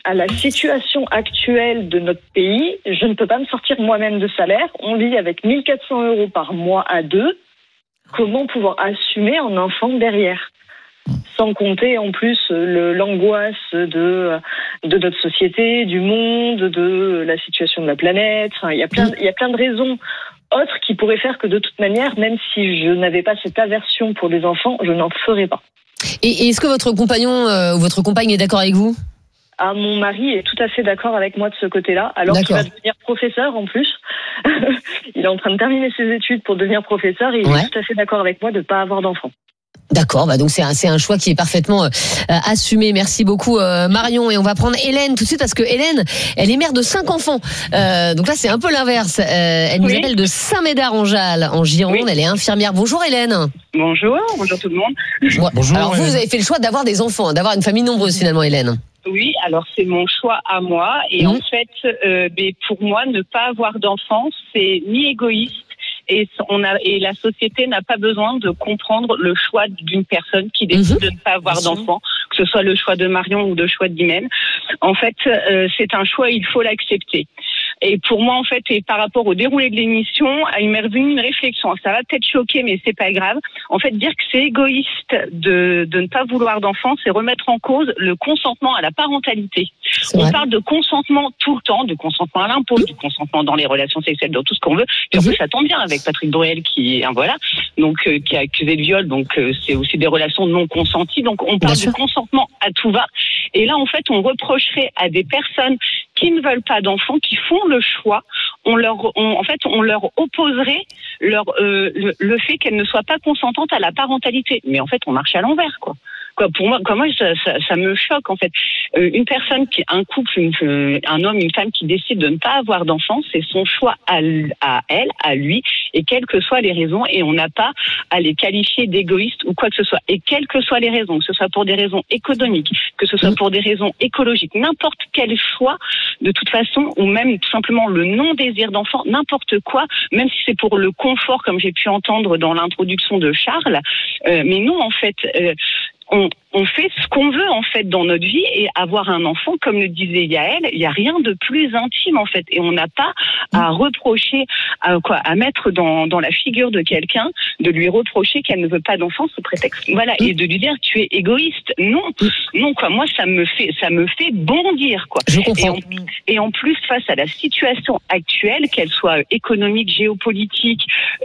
à la situation actuelle de notre pays, je ne peux pas me sortir moi-même de salaire. On vit avec 1 400 € par mois à deux. Comment pouvoir assumer un enfant derrière ? Sans compter en plus l'angoisse de notre société, du monde, de la situation de la planète. Enfin, il y a plein de raisons autres qui pourraient faire que de toute manière, même si je n'avais pas cette aversion pour les enfants, je n'en ferais pas. Et est-ce que votre compagnon ou votre compagne est d'accord avec vous ? Mon mari est tout à fait d'accord avec moi de ce côté-là, alors qu'il va devenir professeur en plus. Il est en train de terminer ses études pour devenir professeur et il est tout à fait d'accord avec moi de ne pas avoir d'enfants. D'accord, donc c'est un choix qui est parfaitement assumé. Merci beaucoup Marion, et on va prendre Hélène tout de suite parce que Hélène, elle est mère de 5 enfants. Donc là c'est un peu l'inverse. Elle nous appelle de Saint-Médard-en-Jalles en Gironde. Elle est infirmière. Bonjour Hélène. Bonjour tout le monde. Bonjour. Alors vous avez fait le choix d'avoir des enfants, d'avoir une famille nombreuse finalement Hélène. Oui, alors c'est mon choix à moi et en fait, pour moi ne pas avoir d'enfants c'est ni égoïste. Et la société n'a pas besoin de comprendre le choix d'une personne qui décide de ne pas avoir d'enfant, que ce soit le choix de Marion ou le choix d'Imen. En fait, c'est un choix, il faut l'accepter. Et pour moi, en fait, et par rapport au déroulé de l'émission, il m'est revenu une réflexion. Ça va peut-être choquer, mais c'est pas grave. En fait, dire que c'est égoïste de ne pas vouloir d'enfants, c'est remettre en cause le consentement à la parentalité. On parle de consentement tout le temps, de consentement à l'impôt, du consentement dans les relations sexuelles, dans tout ce qu'on veut. Et en plus, ça tombe bien avec Patrick Bruel qui est accusé de viol. Donc, c'est aussi des relations non consenties. Donc, on parle de consentement à tout va. Et là, en fait, on reprocherait à des personnes qui ne veulent pas d'enfants, qui font le choix, on leur opposerait le fait qu'elles ne soient pas consentantes à la parentalité. Mais en fait, on marche à l'envers, quoi. Pour moi, ça me choque en fait. Une personne un couple, un homme, une femme qui décide de ne pas avoir d'enfants, c'est son choix à elle, à lui, et quelles que soient les raisons, et on n'a pas à les qualifier d'égoïstes ou quoi que ce soit. Et quelles que soient les raisons, que ce soit pour des raisons économiques, que ce soit pour des raisons écologiques, n'importe quel choix, de toute façon, ou même tout simplement le non-désir d'enfant, n'importe quoi, même si c'est pour le confort, comme j'ai pu entendre dans l'introduction de Charles, mais non, en fait. On fait ce qu'on veut en fait dans notre vie, et avoir un enfant, comme le disait Yael, il y a rien de plus intime en fait, et on n'a pas à reprocher à mettre dans la figure de quelqu'un, de lui reprocher qu'elle ne veut pas d'enfant sous prétexte, voilà, et de lui dire tu es égoïste. Non quoi, moi ça me fait bondir quoi. Je comprends. Et en plus face à la situation actuelle, qu'elle soit économique, géopolitique,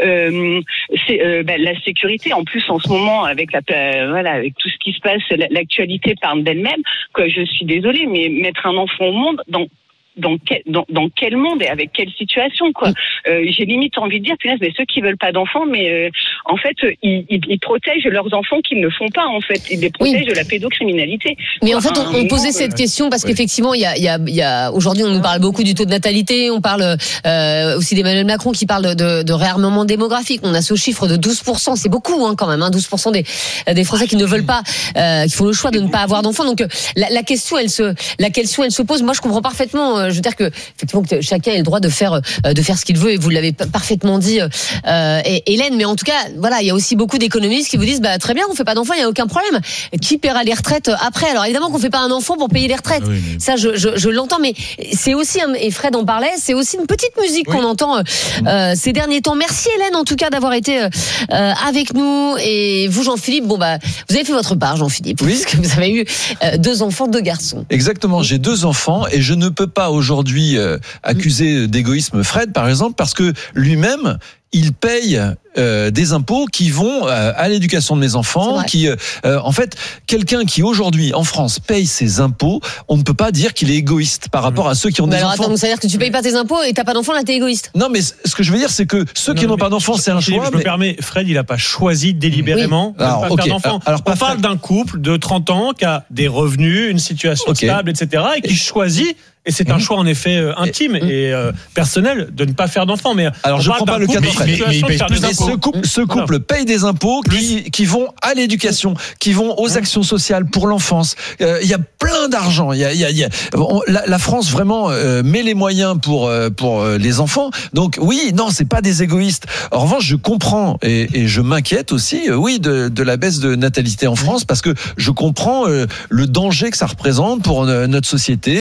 la sécurité en plus en ce moment avec avec tout ce qui se passe, l'actualité parle d'elle-même, quoi. Je suis désolée, mais mettre un enfant au monde dans quel monde et avec quelle situation quoi. J'ai limite envie de dire punaise, mais ceux qui veulent pas d'enfants, mais en fait ils protègent leurs enfants qu'ils ne font pas en fait, ils les protègent de la pédocriminalité. Mais en fait on posait cette question parce qu'effectivement il y a aujourd'hui on nous parle beaucoup du taux de natalité, on parle aussi d'Emmanuel Macron qui parle de réarmement démographique. On a ce chiffre de 12%, c'est beaucoup quand même, 12% des Français qui ne veulent pas, qui font le choix de ne pas avoir d'enfants. Donc la question elle se pose. Moi je comprends parfaitement. Je veux dire que effectivement que chacun ait le droit de faire ce qu'il veut, et vous l'avez parfaitement dit Hélène, mais en tout cas voilà, il y a aussi beaucoup d'économistes qui vous disent très bien, on fait pas d'enfants, il y a aucun problème, qui paiera les retraites après. Alors évidemment qu'on fait pas un enfant pour payer les retraites, ça je l'entends, mais c'est aussi, et Fred en parlait, c'est aussi une petite musique qu'on entend ces derniers temps. Merci Hélène en tout cas d'avoir été avec nous, et vous Jean-Philippe, vous avez fait votre part Jean-Philippe, puisque vous avez eu 2 enfants, 2 garçons. Exactement, j'ai 2 enfants et je ne peux pas aujourd'hui accuser d'égoïsme Fred, par exemple, parce que lui-même, il paye des impôts qui vont à l'éducation de mes enfants, qui en fait, quelqu'un qui aujourd'hui en France paye ses impôts, on ne peut pas dire qu'il est égoïste par rapport à ceux qui ont des enfants. Attends, ça veut dire que tu payes pas tes impôts et t'as pas d'enfants, là t'es égoïste. Non, mais ce que je veux dire, c'est que ceux qui n'ont pas d'enfants, c'est un choix. Je me permets, Fred, il a pas choisi délibérément de pas faire d'enfants. On parle d'un couple de 30 ans qui a des revenus, une situation stable, etc., et qui choisit. Et c'est un choix en effet intime et personnel de ne pas faire d'enfants. Mais alors je prends pas le cas de Fred. Ce couple paye des impôts qui vont à l'éducation, qui vont aux actions sociales pour l'enfance. Il y a plein d'argent. La France vraiment met les moyens pour les enfants. Donc oui, non, c'est pas des égoïstes. En revanche, je comprends et je m'inquiète aussi, de la baisse de natalité en France, parce que je comprends le danger que ça représente pour notre société.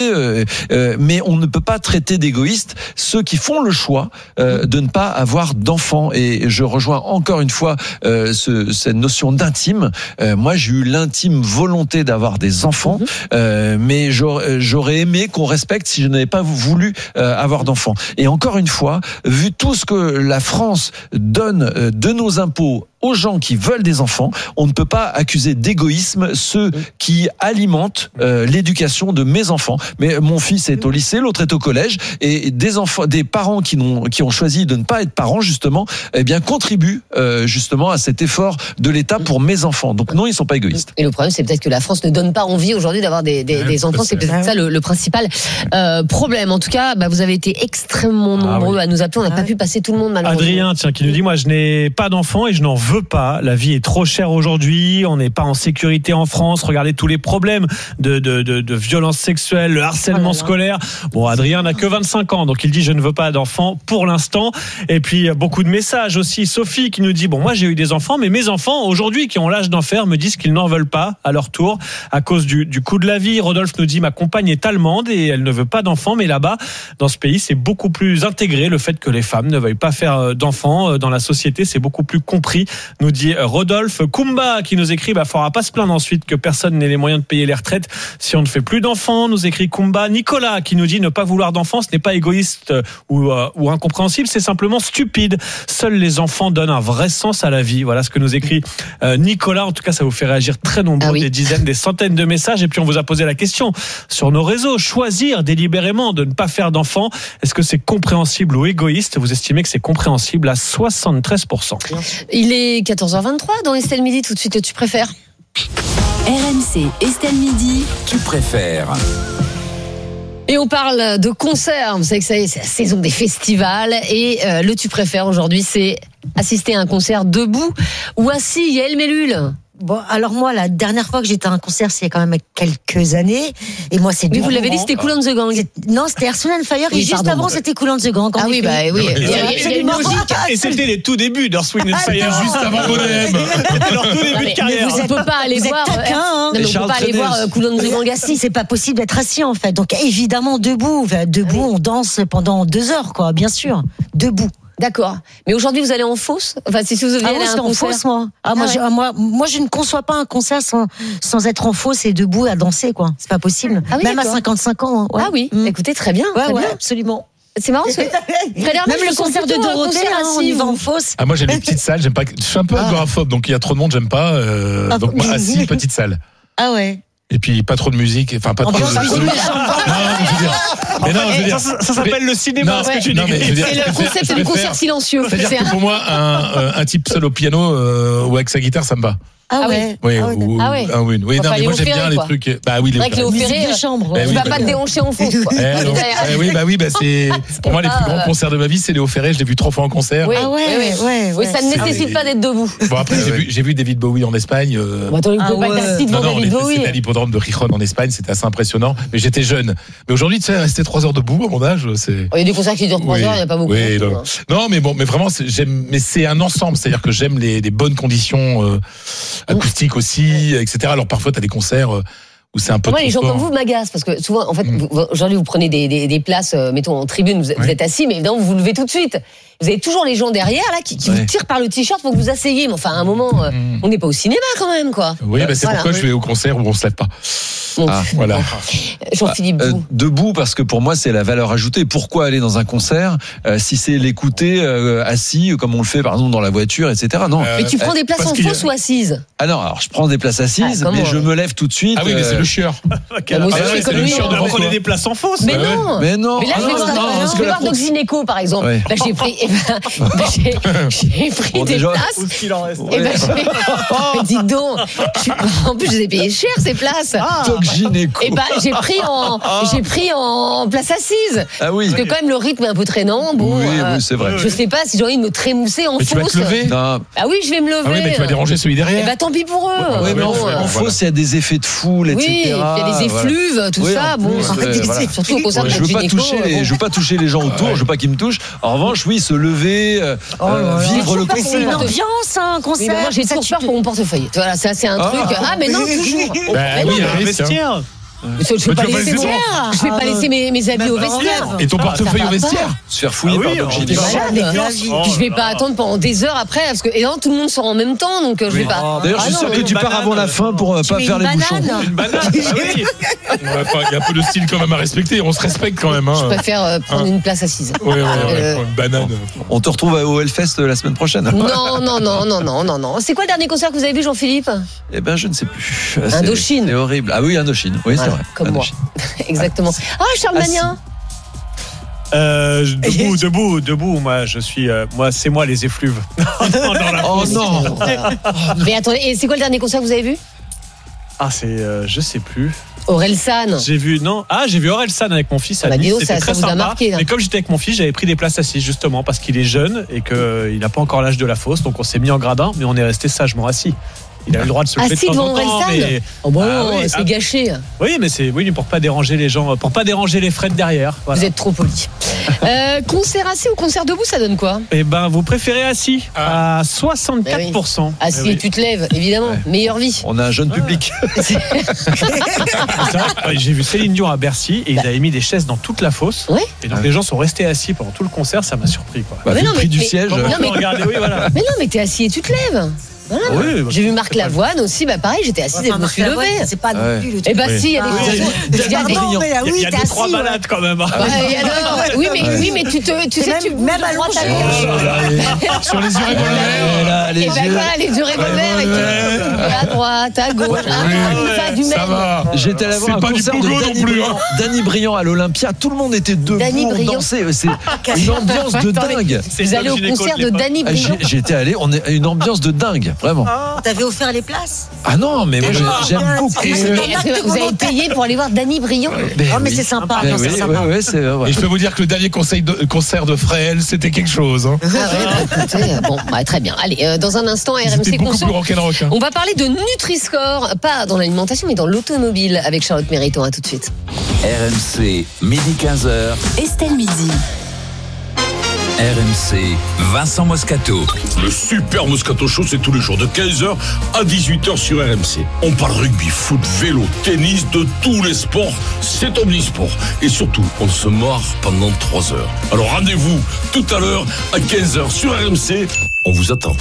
Mais on ne peut pas traiter d'égoïstes ceux qui font le choix de ne pas avoir d'enfants. Et je rejoins encore une fois cette notion d'intime. Moi, j'ai eu l'intime volonté d'avoir des enfants, mais j'aurais aimé qu'on respecte si je n'avais pas voulu avoir d'enfants. Et encore une fois, vu tout ce que la France donne de nos impôts aux gens qui veulent des enfants, on ne peut pas accuser d'égoïsme ceux qui alimentent l'éducation de mes enfants. Mais mon fils est au lycée, l'autre est au collège, et des parents qui ont choisi de ne pas être parents, justement, contribuent justement à cet effort de l'État pour mes enfants. Donc non, ils ne sont pas égoïstes. Et le problème, c'est peut-être que la France ne donne pas envie aujourd'hui d'avoir des enfants. C'est peut-être ça le principal problème. En tout cas, vous avez été extrêmement nombreux à nous appeler. On n'a pas pu passer tout le monde, malheureusement. Adrien, qui nous dit, moi, je n'ai pas d'enfants et je n'en veux pas. La vie est trop chère aujourd'hui. On n'est pas en sécurité en France. Regardez tous les problèmes de violence sexuelle, le harcèlement scolaire. Bon, Adrien n'a que 25 ans, donc il dit je ne veux pas d'enfants pour l'instant. Et puis beaucoup de messages aussi. Sophie qui nous dit moi j'ai eu des enfants, mais mes enfants aujourd'hui qui ont l'âge d'en faire me disent qu'ils n'en veulent pas à leur tour à cause du coût de la vie. Rodolphe nous dit ma compagne est allemande et elle ne veut pas d'enfants, mais là-bas dans ce pays c'est beaucoup plus intégré le fait que les femmes ne veuillent pas faire d'enfants dans la société, c'est beaucoup plus compris. Nous dit Rodolphe. Kumba qui nous écrit faudra pas se plaindre ensuite que personne n'ait les moyens de payer les retraites si on ne fait plus d'enfants, nous écrit Kumba. Nicolas qui nous dit ne pas vouloir d'enfants, ce n'est pas égoïste ou incompréhensible, c'est simplement stupide. Seuls les enfants donnent un vrai sens à la vie. Voilà ce que nous écrit Nicolas. En tout cas, ça vous fait réagir très nombreux, des dizaines, des centaines de messages. Et puis on vous a posé la question sur nos réseaux. Choisir délibérément de ne pas faire d'enfants, est-ce que c'est compréhensible ou égoïste? Vous estimez que c'est compréhensible à 73%. Il est 14h23 dans Estelle Midi. Tout de suite, tu préfères? RMC Estelle Midi. Tu préfères? Et on parle de concerts. Vous savez que ça y est, c'est la saison des festivals. Et le tu préfères aujourd'hui, c'est assister à un concert debout ou assis. Yael Mellul. Bon, alors moi, la dernière fois que j'étais à un concert, c'est quand même quelques années. Et moi, c'est Mais vous l'avez dit, c'était Kool and the Gang. Non, c'était Earth, Wind & Fire. Et juste avant, c'était Kool and the Gang. Ah oui, oui. Il y a une logique. Et c'était les tout débuts d'Earth, Wind & Fire. Juste avant Bonhomme. C'était leur tout début de carrière. On ne peut pas aller voir. On ne peut pas aller voir Kool and the Gang assis. C'est pas possible d'être assis, en fait. Donc, évidemment, debout. On danse pendant 2 heures, quoi, bien sûr. Debout. D'accord. Mais aujourd'hui, vous allez en fosse? Enfin, si vous deviez aller à un concert. En fosse, moi. Moi, je ne conçois pas un concert sans être en fosse et debout à danser, quoi. C'est pas possible. Ah oui, même d'accord. À 55 ans. Ouais. Ah oui. Écoutez, très bien. Ouais, bien. absolument. C'est marrant parce que même le concert de Dorothée, on y va en fosse. Ah, moi, j'aime les petites salles. J'aime pas. Je suis un peu agoraphobe, donc il y a trop de monde, j'aime pas. Donc moi, assis, petite salle. Ah ouais. Et puis pas trop de musique, enfin pas trop de musique. Ça s'appelle le cinéma, ce que tu dis. C'est le concept du concert silencieux. C'est-à-dire que pour moi, un type seul au piano ou avec sa guitare, ça me va. Ah ouais. Oui, oui. Oui, non, mais moi j'aime bien les trucs. Bah oui, les opérés. Tu vas pas te déhancher en fausse. Oui, c'est pour moi les plus grands concerts de ma vie, c'est Léo Ferré. Je l'ai vu 3 fois en concert. Oui, ça ne nécessite pas d'être debout. Bon après, j'ai vu David Bowie en Espagne. Attends, il ne peut pas être assis devant David Bowie. C'était à l'hippodrome de Gijón en Espagne. C'était assez impressionnant. Mais j'étais jeune. Mais aujourd'hui, tu sais, rester 3 heures debout à mon âge, c'est. Il y a des concerts qui durent 3 heures. Il n'y a pas beaucoup. Non, mais bon, mais vraiment, j'aime. Mais c'est un ensemble. C'est-à-dire que j'aime les bonnes conditions acoustiques aussi, etc. Alors parfois, tu as des concerts où c'est un peu. Moi, les gens comme vous m'agacent parce que souvent, en fait, aujourd'hui, vous prenez des places, mettons en tribune, vous êtes assis, mais évidemment, vous vous levez tout de suite. Vous avez toujours les gens derrière là qui vous tirent par le t-shirt pour que vous asseyez. Mais enfin, à un moment, on n'est pas au cinéma quand même, quoi. Oui, c'est pourquoi je vais au concert où on se lève pas. Voilà. Jean-Philippe debout, parce que pour moi c'est la valeur ajoutée. Pourquoi aller dans un concert si c'est l'écouter assis comme on le fait par exemple dans la voiture, etc. Non. Mais tu prends des places en fausse ou assises? Ah non, alors je prends des places assises, mais je me lève tout de suite. Ah oui, mais c'est le chieur. C'est le chieur de prendre des places en fausse. Mais non. Mais là, je vais voir Doc Gynéco par exemple. J'ai pris j'ai pris des places. Où est-ce qu'il en reste? Dis donc, en plus je les ai payées cher ces places. Toc gynéco. J'ai pris en place assise. Ah oui. Parce que quand même le rythme est un peu traînant. Bon, oui, c'est vrai. Je sais pas si j'ai envie de me trémousser en Mais tu vas fausse. te lever? Non. Ah oui, je vais me lever. Ah oui, mais tu vas déranger celui derrière. Tant pis pour eux. Ouais, mais en fausse, il y a des effets de foule, etc. Oui, il y a des effluves, tout Oui, ça. en Bon, plus, voilà. surtout au concert de Je veux pas gynéco. toucher, je veux pas toucher les gens autour, je veux pas qu'ils me touchent. En revanche, oui, se lever, vivre le Mais c'est une concert. ambiance, un Oui, concert. mais moi j'ai toujours peur pour mon portefeuille. Voilà, ça c'est un truc. Ah mais non, toujours. Bah Mais oui, non, un vestiaire. je vais pas tu vas pas laisser laisser je vais pas laisser mes habits au vestiaire. Et ton portefeuille ça au va vestiaire? Se faire fouiller par Doc T'es Gynéco. malade. Puis je vais pas attendre pendant des heures après parce que et non, tout le monde sort en même temps donc je vais pas. D'ailleurs, je suis sûr que tu pars avant la fin pour pas faire les bouchons. Une banane. Ah oui. Il y a un peu de style quand même à respecter. On se respecte quand même. Je préfère prendre une place assise. Ouais, une banane. On te retrouve au Hellfest la semaine prochaine. Non. C'est quoi le dernier concert que vous avez vu, Jean-Philippe? Eh ben, je ne sais plus. Indochine. C'est horrible. Ah oui, Indochine. Oui, c'est Voilà, vrai. comme Indochine. moi. Exactement. Ah, Charles Magnin. Debout. Moi, je suis. C'est moi les effluves. Dans la Oh fosse. non. Mais attendez, et c'est quoi le dernier concert que vous avez vu? Je sais plus. Orelsan. J'ai vu Orelsan avec mon fils à Bah, dis Nice. donc, C'était ça très vous a sympa. marqué, là. Mais comme j'étais avec mon fils, j'avais pris des places assises justement parce qu'il est jeune et qu'il n'a pas encore l'âge de la fosse. Donc on s'est mis en gradin, mais on est resté sagement assis. Il a le droit de se lever de Assis temps devant en temps, Orelsan. mais Oh bon, oui, c'est gâché. oui, mais pour pas déranger les gens, pour pas déranger les frais de derrière. Voilà. Vous êtes trop poli. Concert assis ou concert debout, ça donne quoi? Eh ben, vous préférez assis à 64%. Assis Eh oui. et tu te lèves, évidemment. Meilleure vie. On a un jeune public. C'est vrai, j'ai vu Céline Dion à Bercy et ils avaient mis des chaises dans toute la fosse. Ouais. Et donc les gens sont restés assis pendant tout le concert, ça m'a surpris quoi. Bah, Mais vu non, le prix mais- du mais- siège. Non, mais- Regardez, oui, voilà. Mais non, mais t'es assis et tu te lèves. Voilà. Oui, J'ai vu Marc Lavoine aussi, pareil, j'étais assise et je me suis levée. C'est pas non Ouais. plus le Eh truc. ben Oui. si, il y a des Ah, situations. oui. il y a des- Pardon, mais Il y a t'es deux, trois assis, ouais. balades quand même. Ouais, et alors oui, mais tu sais, tu bouges même de droite à allongé. gauche. Sur les yeux revolver. Là, les Et ben yeux. voilà, les yeux revolver et tu à droite, à gauche, pas du Ça même. va. J'étais allé C'est voir un pas du concert pogo de non Danny plus, Briand, hein. Danny Briand à l'Olympia. Tout le monde était debout, Danny on Briand. dansait. C'est une ambiance de dingue. Vous allez au concert de Danny Ah, Briand. J'étais allé, on est une ambiance de dingue, vraiment. T'avais offert les places. Ah non, mais moi j'aime beaucoup. Mais est-ce que vous avez payé pour aller voir Danny Briand? Oh, mais c'est sympa. Ben non, c'est oui, sympa. ouais, c'est ouais. Et je peux vous dire que le dernier concert de Fréhel, c'était quelque chose. Hein. Ah ouais, bah, écoutez, très bien. Allez, dans un instant, C'était RMC beaucoup Conso. plus rock'n'rock. Hein. On va parler de Nutri-Score, pas dans l'alimentation, mais dans l'automobile, avec Charlotte Mériton. À tout de suite. RMC, midi 15h. Estelle Midi. RMC, Vincent Moscato. Le super Moscato Show, c'est tous les jours de 15h à 18h sur RMC. On parle rugby, foot, vélo, tennis, de tous les sports. C'est omnisport. Et surtout, on se marre pendant 3 heures. Alors rendez-vous tout à l'heure à 15h sur RMC. On vous attend.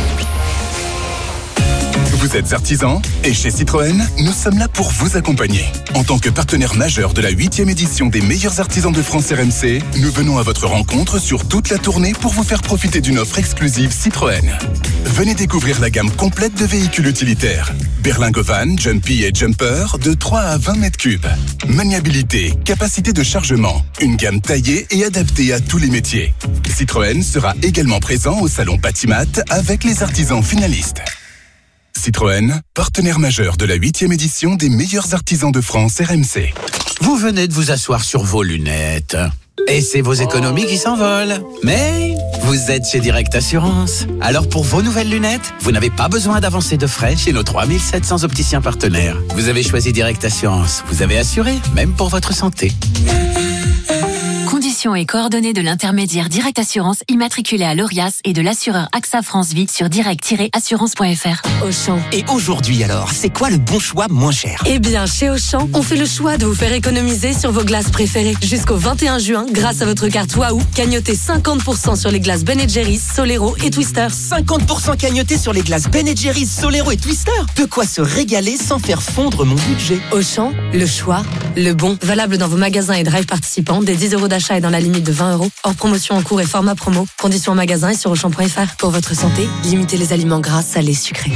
Vous êtes artisan et chez Citroën, nous sommes là pour vous accompagner. En tant que partenaire majeur de la 8e édition des meilleurs artisans de France RMC, nous venons à votre rencontre sur toute la tournée pour vous faire profiter d'une offre exclusive Citroën. Venez découvrir la gamme complète de véhicules utilitaires. Berlingo Van, Jumpy et Jumper de 3 à 20 mètres cubes. Maniabilité, capacité de chargement, une gamme taillée et adaptée à tous les métiers. Citroën sera également présent au salon Batimat avec les artisans finalistes. Citroën, partenaire majeur de la 8e édition des meilleurs artisans de France RMC. Vous venez de vous asseoir sur vos lunettes. Et c'est vos économies qui s'envolent. Mais vous êtes chez Direct Assurance. Alors pour vos nouvelles lunettes, vous n'avez pas besoin d'avancer de frais chez nos 3700 opticiens partenaires. Vous avez choisi Direct Assurance. Vous avez assuré, même pour votre santé. Conditions et coordonnées de l'intermédiaire Direct Assurance immatriculé à l'ORIAS et de l'assureur AXA France Vie sur direct-assurance.fr. Auchan. Et aujourd'hui alors, c'est quoi le bon choix moins cher? Eh bien, chez Auchan, on fait le choix de vous faire économiser sur vos glaces préférées. Jusqu'au 21 juin, grâce à votre carte Wahoo, cagnotez 50% sur les glaces Ben & Jerry's, Solero et Twister. 50% cagnoté sur les glaces Ben & Jerry's, Solero et Twister. De quoi se régaler sans faire fondre mon budget. Auchan, le choix, le bon. Valable dans vos magasins et drive participants, des 10 € d'achat et dans la limite de 20 €. Hors promotion en cours et format promo. Conditions en magasin et sur Auchan.fr. Pour votre santé, limitez les aliments gras, salés, sucrés.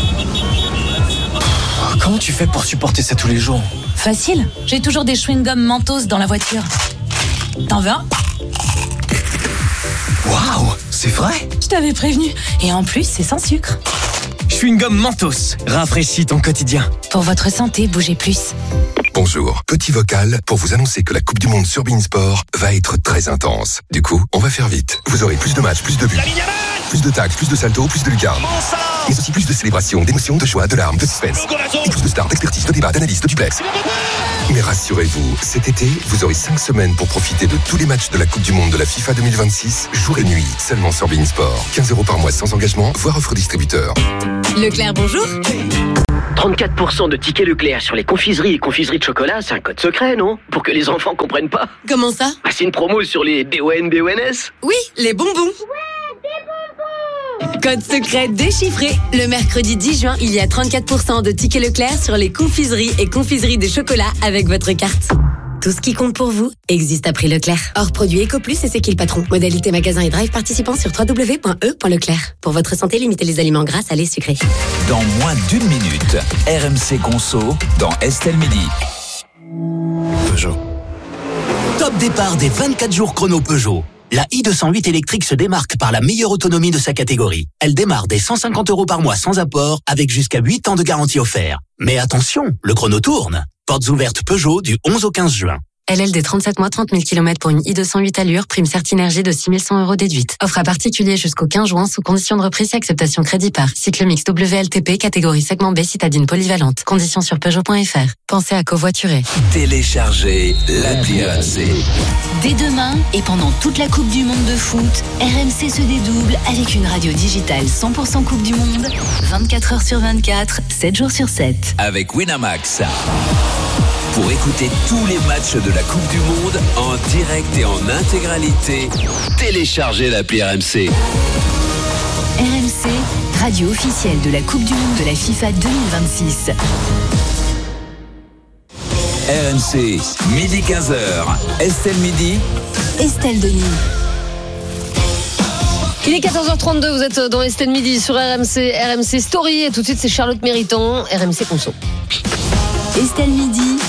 Comment tu fais pour supporter ça tous les jours? Facile, j'ai toujours des chewing-gums Mentos dans la voiture. T'en veux un? Waouh! c'est vrai? Je t'avais prévenu. Et en plus, c'est sans sucre. Chewing-gum Mentos, rafraîchis ton quotidien. Pour votre santé, bougez plus. Bonjour, petit vocal pour vous annoncer que la Coupe du Monde sur Beansport va être très intense. Du coup, on va faire vite. Vous aurez plus de matchs, plus de buts, plus de tacles, plus de saltos, plus de lucarnes. Mais aussi plus de célébrations, d'émotions, de joie, de larmes, de suspense. Et plus de stars, d'expertise, de débats, d'analyses, de duplex. Mais rassurez-vous, cet été, vous aurez 5 semaines pour profiter de tous les matchs de la Coupe du Monde de la FIFA 2026, jour et nuit, seulement sur Beansport. 15 € par mois sans engagement, voire offre distributeur. Leclerc, bonjour. 34% de tickets Leclerc sur les confiseries et confiseries de chocolat, c'est un code secret, non? Pour que les enfants comprennent pas. Comment ça? C'est une promo sur les BONS. Oui, les bonbons. Code secret déchiffré. Le mercredi 10 juin, il y a 34% de tickets Leclerc sur les confiseries et confiseries de chocolat avec votre carte. Tout ce qui compte pour vous existe à prix Leclerc. Hors produit EcoPlus et c'est qui le patron. Modalité magasin et drive participant sur www.e.leclerc. Pour votre santé, limitez les aliments gras, salés, sucrés. Dans moins d'1 minute, RMC Conso dans Estelle Midi. Peugeot. Top départ des 24 jours chrono Peugeot. La i208 électrique se démarque par la meilleure autonomie de sa catégorie. Elle démarre dès 150 € par mois sans apport, avec jusqu'à 8 ans de garantie offerte. Mais attention, le chrono tourne. Portes ouvertes Peugeot du 11 au 15 juin. LLD 37 mois, 30 000 km pour une i208 allure, prime Certinergie de 6 100 € déduite. Offre à particulier jusqu'au 15 juin sous condition de reprise et acceptation crédit par. Cycle mix WLTP, catégorie segment B, citadine polyvalente. Conditions sur Peugeot.fr. Pensez à covoiturer. Téléchargez l'appli RMC. Dès demain et pendant toute la Coupe du Monde de foot, RMC se dédouble avec une radio digitale 100% Coupe du Monde, 24 heures sur 24, 7 jours sur 7. Avec Winamax. Pour écouter tous les matchs de la Coupe du Monde en direct et en intégralité, téléchargez l'appli RMC. RMC, radio officielle de la Coupe du Monde de la FIFA 2026. RMC, midi 15h. Estelle Midi. Estelle Denis. Il est 14h32, vous êtes dans Estelle Midi sur RMC Story. Et tout de suite, c'est Charlotte Méritant, RMC Conso. Estelle Midi.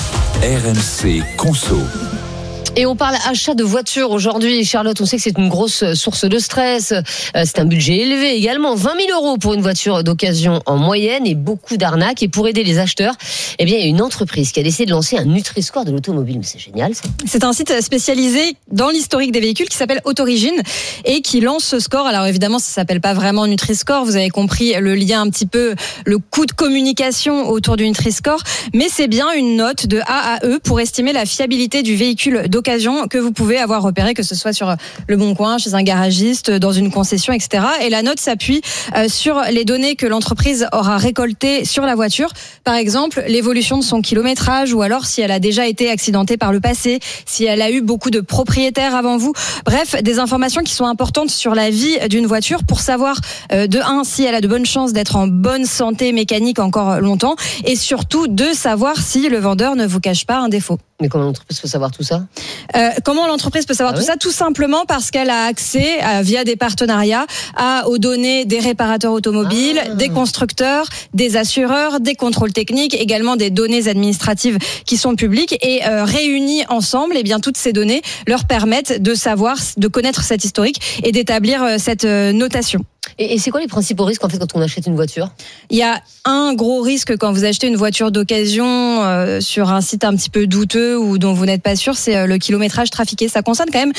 RMC Conso. Et on parle achat de voitures aujourd'hui. Charlotte, on sait que c'est une grosse source de stress. C'est un budget élevé également. 20 000 € pour une voiture d'occasion en moyenne et beaucoup d'arnaques. Et pour aider les acheteurs, eh bien, il y a une entreprise qui a décidé de lancer un Nutri-Score de l'automobile. Mais c'est génial, ça. C'est un site spécialisé dans l'historique des véhicules qui s'appelle Autorigine et qui lance ce score. Alors évidemment, ça s'appelle pas vraiment Nutri-Score. Vous avez compris le lien un petit peu, le coût de communication autour du Nutri-Score. Mais c'est bien une note de A à E pour estimer la fiabilité du véhicule d'occasion que vous pouvez avoir repéré, que ce soit sur le Bon Coin, chez un garagiste, dans une concession, etc. Et la note s'appuie sur les données que l'entreprise aura récoltées sur la voiture. Par exemple, l'évolution de son kilométrage, ou alors si elle a déjà été accidentée par le passé, si elle a eu beaucoup de propriétaires avant vous. Bref, des informations qui sont importantes sur la vie d'une voiture pour savoir, de un, si elle a de bonnes chances d'être en bonne santé mécanique encore longtemps, et surtout de savoir si le vendeur ne vous cache pas un défaut. Mais comment l'entreprise peut savoir tout ça ? Comment l'entreprise peut savoir tout ça ? Tout simplement parce qu'elle a accès, via des partenariats, aux données des réparateurs automobiles, des constructeurs, des assureurs, des contrôles techniques, également des données administratives qui sont publiques, et réunies ensemble, eh bien toutes ces données leur permettent de savoir, de connaître cet historique et d'établir cette notation. Et c'est quoi les principaux risques en fait quand on achète une voiture ? Il y a un gros risque quand vous achetez une voiture d'occasion sur un site un petit peu douteux ou dont vous n'êtes pas sûr, c'est le kilométrage trafiqué. Ça concerne quand même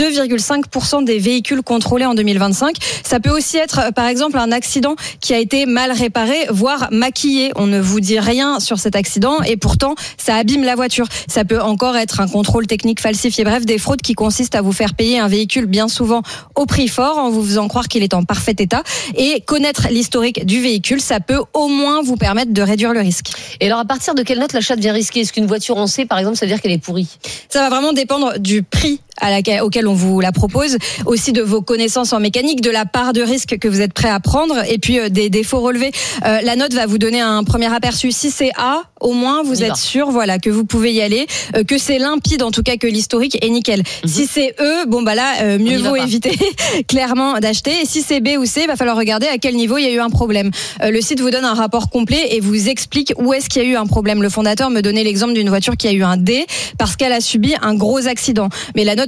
2,5% des véhicules contrôlés en 2025. Ça peut aussi être par exemple un accident qui a été mal réparé, voire maquillé. On ne vous dit rien sur cet accident et pourtant ça abîme la voiture. Ça peut encore être un contrôle technique falsifié. Bref, des fraudes qui consistent à vous faire payer un véhicule bien souvent au prix fort en vous faisant croire qu'il est en parfait état. Et connaître l'historique du véhicule, ça peut au moins vous permettre de réduire le risque. Et alors, à partir de quelle note l'achat devient risqué ? Est-ce qu'une voiture en C, par exemple, ça veut dire qu'elle est pourrie ? Ça va vraiment dépendre du prix auquel on vous la propose, aussi de vos connaissances en mécanique, de la part de risque que vous êtes prêt à prendre, et puis des défauts relevés. La note va vous donner un premier aperçu. Si c'est A, au moins vous êtes sûr, voilà, que vous pouvez y aller, que c'est limpide, en tout cas que l'historique est nickel. Si c'est E, bon bah là, mieux vaut éviter clairement d'acheter. Et si c'est B ou C, il va falloir regarder à quel niveau il y a eu un problème. Le site vous donne un rapport complet et vous explique où est-ce qu'il y a eu un problème. Le fondateur me donnait l'exemple d'une voiture qui a eu un D parce qu'elle a subi un gros accident. Mais la note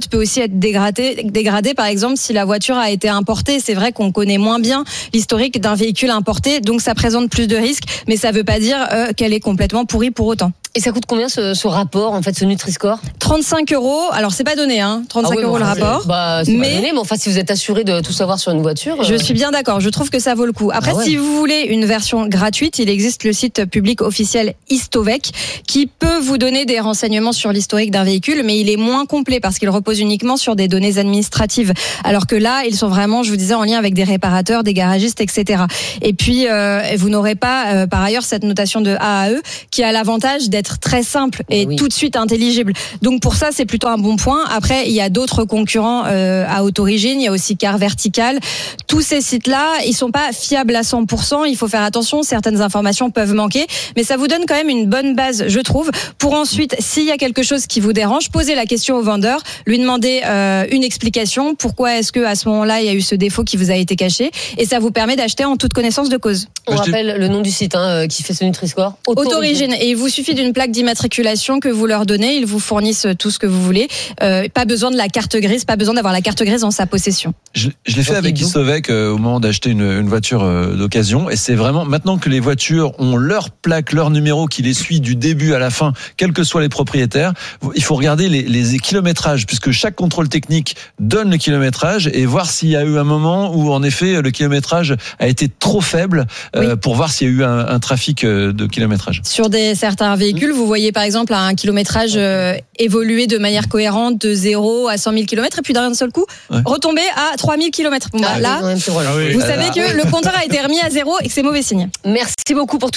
note peut aussi être dégradée, par exemple, si la voiture a été importée. C'est vrai qu'on connaît moins bien l'historique d'un véhicule importé, donc ça présente plus de risques, mais ça veut pas dire qu'elle est complètement pourrie pour autant. Et ça coûte combien ce rapport, en fait, ce Nutri-Score ? 35 €. Alors, c'est pas donné, hein. 35 € le rapport. C'est pas donné, mais enfin, si vous êtes assuré de tout savoir sur une voiture. Je suis bien d'accord. Je trouve que ça vaut le coup. Après, si vous voulez une version gratuite, il existe le site public officiel Histovec qui peut vous donner des renseignements sur l'historique d'un véhicule, mais il est moins complet parce qu'il repose uniquement sur des données administratives. Alors que là, ils sont vraiment, je vous disais, en lien avec des réparateurs, des garagistes, etc. Et puis, vous n'aurez pas, par ailleurs, cette notation de AAE qui a l'avantage d'être très simple et tout de suite intelligible. Donc pour ça, c'est plutôt un bon point. Après, il y a d'autres concurrents à haute origine. Il y a aussi Car Vertical. Tous ces sites-là, ils sont pas fiables à 100%. Il faut faire attention. Certaines informations peuvent manquer, mais ça vous donne quand même une bonne base, je trouve, pour ensuite, s'il y a quelque chose qui vous dérange, poser la question au vendeur, lui demander une explication. Pourquoi est-ce que à ce moment-là, il y a eu ce défaut qui vous a été caché? Et ça vous permet d'acheter en toute connaissance de cause. On rappelle le nom du site qui fait ce Nutri-Score. Autorigine. Et il vous suffit d'une plaque d'immatriculation que vous leur donnez, ils vous fournissent tout ce que vous voulez. Pas besoin de la carte grise, pas besoin d'avoir la carte grise en sa possession. Je l'ai fait avec Histovec au moment d'acheter une voiture d'occasion, et c'est vraiment maintenant que les voitures ont leur plaque, leur numéro qui les suit du début à la fin, quels que soient les propriétaires. Il faut regarder les kilométrages, puisque chaque contrôle technique donne le kilométrage, et voir s'il y a eu un moment où en effet le kilométrage a été trop faible pour voir s'il y a eu un trafic de kilométrage. Sur certains véhicules, vous voyez par exemple un kilométrage évoluer de manière cohérente de 0 à 100 000 km et puis d'un seul coup retomber à 3 000 km. Bon, bah, là, vous savez que le compteur a été remis à 0 et que c'est mauvais signe. Merci beaucoup pour tout.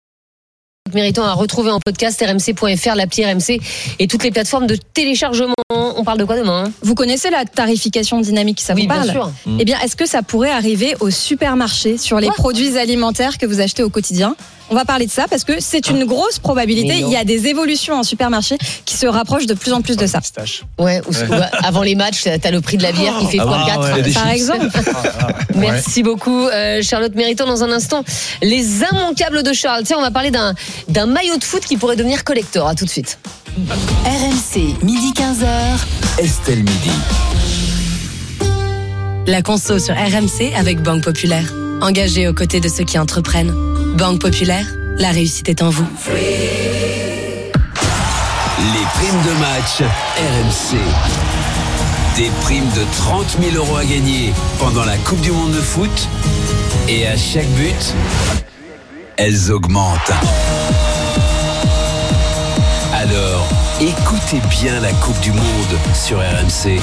Méritant à retrouver en podcast rmc.fr, l'appli RMC et toutes les plateformes de téléchargement. On parle de quoi demain ? Vous connaissez la tarification dynamique, ça vous parle ? Bien sûr. Eh bien, est-ce que ça pourrait arriver au supermarché sur les produits alimentaires que vous achetez au quotidien ? On va parler de ça parce que c'est une grosse probabilité. Il y a des évolutions en supermarché qui se rapprochent de plus en plus de ça. Ouais, avant les matchs, t'as le prix de la bière qui fait x4, par exemple. Merci beaucoup, Charlotte Méritant. Dans un instant, les immanquables de Charles. Tiens, on va parler d'un maillot de foot qui pourrait devenir collector. À tout de suite. RMC, midi 15h. Estelle Midi. La conso sur RMC avec Banque Populaire. Engagée aux côtés de ceux qui entreprennent. Banque Populaire, la réussite est en vous. Les primes de match RMC. Des primes de 30 000 € à gagner pendant la Coupe du Monde de foot. Et à chaque but, elles augmentent. Alors, écoutez bien la Coupe du Monde sur RMC.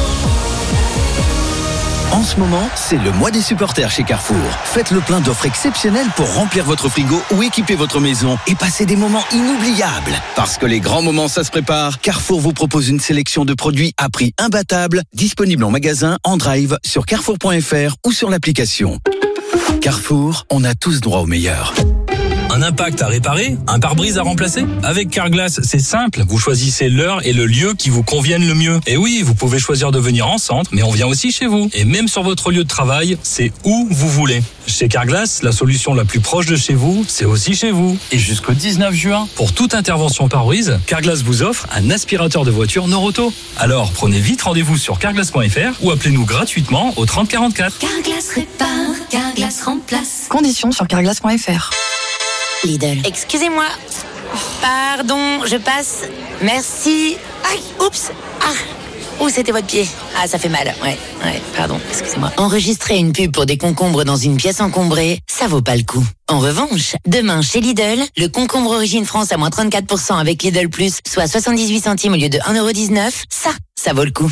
En ce moment, c'est le mois des supporters chez Carrefour. Faites le plein d'offres exceptionnelles pour remplir votre frigo ou équiper votre maison et passer des moments inoubliables. Parce que les grands moments, ça se prépare. Carrefour vous propose une sélection de produits à prix imbattable, disponibles en magasin, en drive, sur carrefour.fr ou sur l'application. Carrefour, on a tous droit au meilleur. Un impact à réparer, un pare-brise à remplacer? Avec Carglass, c'est simple. Vous choisissez l'heure et le lieu qui vous conviennent le mieux. Et oui, vous pouvez choisir de venir en centre, mais on vient aussi chez vous. Et même sur votre lieu de travail, c'est où vous voulez. Chez Carglass, la solution la plus proche de chez vous, c'est aussi chez vous. Et jusqu'au 19 juin, pour toute intervention pare-brise, Carglass vous offre un aspirateur de voiture Noroto. Alors, prenez vite rendez-vous sur carglass.fr ou appelez-nous gratuitement au 30 44. Carglass répare, Carglass remplace. Conditions sur carglass.fr. Lidl. Excusez-moi. Pardon, je passe. Merci. Aïe, oups. Ouh, c'était votre pied. Ça fait mal. Ouais, pardon, excusez-moi. Enregistrer une pub pour des concombres dans une pièce encombrée, ça vaut pas le coup. En revanche, demain chez Lidl, le concombre Origine France à moins 34% avec Lidl Plus, soit 78 centimes au lieu de 1,19 €, ça vaut le coup.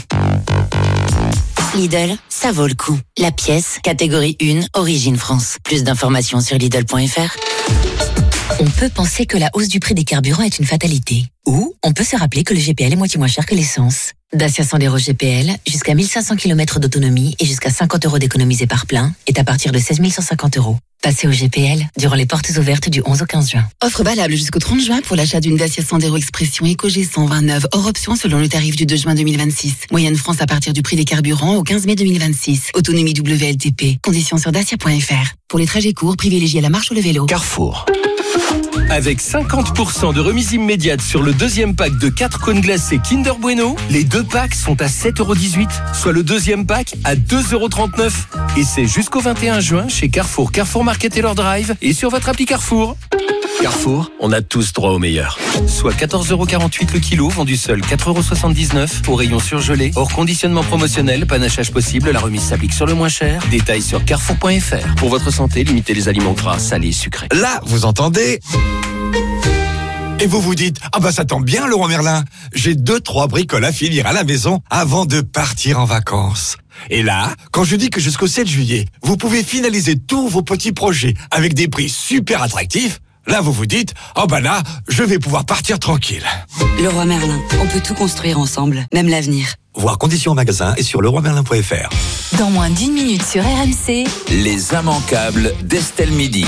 Lidl, ça vaut le coup. La pièce, catégorie 1, Origine France. Plus d'informations sur Lidl.fr. On peut penser que la hausse du prix des carburants est une fatalité. Ou on peut se rappeler que le GPL est moitié moins cher que l'essence. Dacia Sandero GPL, jusqu'à 1500 km d'autonomie et jusqu'à 50 € d'économisés par plein, est à partir de 16 150 €. Passez au GPL durant les portes ouvertes du 11 au 15 juin. Offre valable jusqu'au 30 juin pour l'achat d'une Dacia Sandero Expression Eco G129 hors option selon le tarif du 2 juin 2026. Moyenne France à partir du prix des carburants au 15 mai 2026. Autonomie WLTP. Conditions sur dacia.fr. Pour les trajets courts, privilégiez la marche ou le vélo. Carrefour. Avec 50% de remise immédiate sur le deuxième pack de 4 cônes glacés Kinder Bueno, les 2 packs sont à 7,18€, soit le deuxième pack à 2,39€. Et c'est jusqu'au 21 juin chez Carrefour, Carrefour Market et leur Drive et sur votre appli Carrefour. Carrefour, on a tous droit au meilleur. Soit 14,48€ le kilo, vendu seul 4,79€ au rayon surgelé, hors conditionnement promotionnel, panachage possible, la remise s'applique sur le moins cher. Détails sur carrefour.fr. Pour votre santé, limitez les aliments gras, salés et sucrés. Là, vous entendez ? Et vous vous dites, ah bah ça tombe bien Leroy Merlin, j'ai 2-3 bricoles à finir à la maison avant de partir en vacances. Et là, quand je dis que jusqu'au 7 juillet, vous pouvez finaliser tous vos petits projets avec des prix super attractifs, là vous vous dites, oh bah là, je vais pouvoir partir tranquille. Leroy Merlin, on peut tout construire ensemble, même l'avenir. Voir conditions en magasin et sur leroymerlin.fr. Dans moins d'1 minute sur RMC, Les immanquables d'Estelle Midi.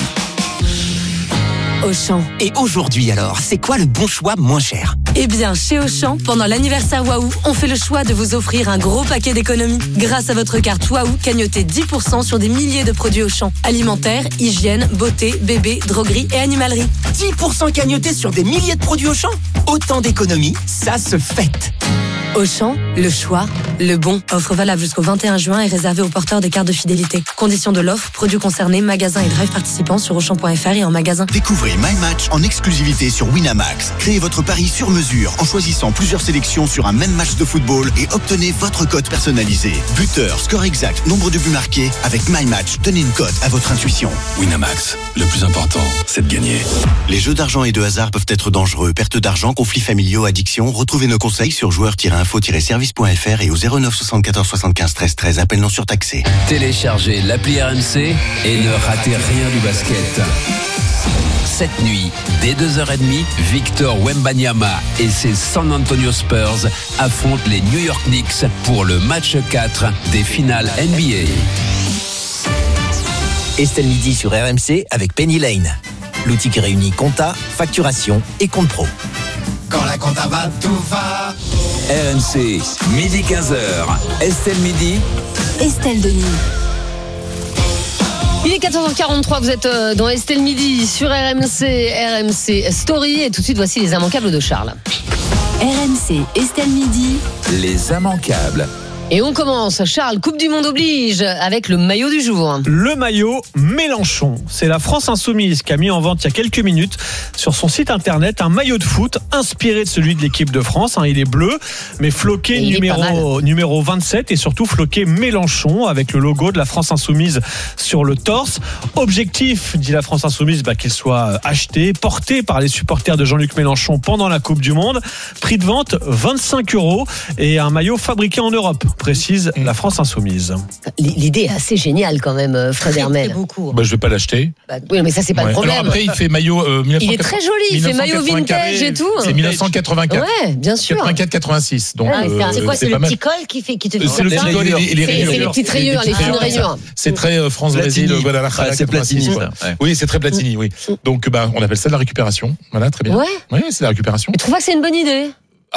Auchan. Et aujourd'hui alors, c'est quoi le bon choix moins cher ? Eh bien, chez Auchan, pendant l'anniversaire Waouh, on fait le choix de vous offrir un gros paquet d'économies. Grâce à votre carte Waouh, cagnotez 10% sur des milliers de produits Auchan. Alimentaire, hygiène, beauté, bébé, droguerie et animalerie. 10% cagnotés sur des milliers de produits Auchan ? Autant d'économies, ça se fête. Auchan, le choix, le bon. Offre valable jusqu'au 21 juin et réservée aux porteurs des cartes de fidélité. Conditions de l'offre, produits concernés, magasins et drive participants sur Auchan.fr et en magasin. Découvrez My Match en exclusivité sur Winamax. Créez votre pari sur mesure en choisissant plusieurs sélections sur un même match de football et obtenez votre cote personnalisée. Buteur, score exact, nombre de buts marqués. Avec My Match, donnez une cote à votre intuition. Winamax, le plus important, c'est de gagner. Les jeux d'argent et de hasard peuvent être dangereux. Perte d'argent, conflits familiaux, addiction. Retrouvez nos conseils sur joueurs-info-service.fr et au 09 74 75 13 13. Appel non surtaxé. Téléchargez l'appli RMC et ne ratez rien du basket. Cette nuit, dès 2h30, Victor Wembanyama et ses San Antonio Spurs affrontent les New York Knicks pour le match 4 des finales NBA. Estelle Midi sur RMC avec Penny Lane. L'outil qui réunit compta, facturation et compte pro. Quand la compta va, tout va. RMC, midi 15h. Estelle Midi. Estelle Denis. Il est 14h43, vous êtes dans Estelle Midi sur RMC Story et tout de suite voici les immanquables de Charles. RMC, Estelle Midi. Les immanquables. Et on commence, Charles, Coupe du Monde oblige, avec le maillot du jour. Le maillot Mélenchon. C'est la France Insoumise qui a mis en vente il y a quelques minutes sur son site internet un maillot de foot inspiré de celui de l'équipe de France. Il est bleu, mais floqué numéro 27 et surtout floqué Mélenchon avec le logo de la France Insoumise sur le torse. Objectif, dit la France Insoumise, qu'il soit acheté, porté par les supporters de Jean-Luc Mélenchon pendant la Coupe du Monde. Prix de vente 25 € et un maillot fabriqué en Europe, précise la France Insoumise. L'idée est assez géniale quand même, Fred Hermel. Je vais pas l'acheter. Oui, mais ça c'est pas le problème. Alors après il fait maillot. Il est très joli, il fait maillot vintage et tout. C'est 1984. Ouais, bien sûr. 84-86. Donc c'est quoi, c'est le petit col qui te dit c'est le petit col et les rayures. C'est les petites rayures, les fines rayures. C'est très France-Brésil, Guadalajara. C'est Platini. Oui, c'est très Platini, oui. Donc on appelle ça de la récupération. Voilà, très bien. Oui, c'est de la récupération. Tu trouves pas que c'est une bonne idée ?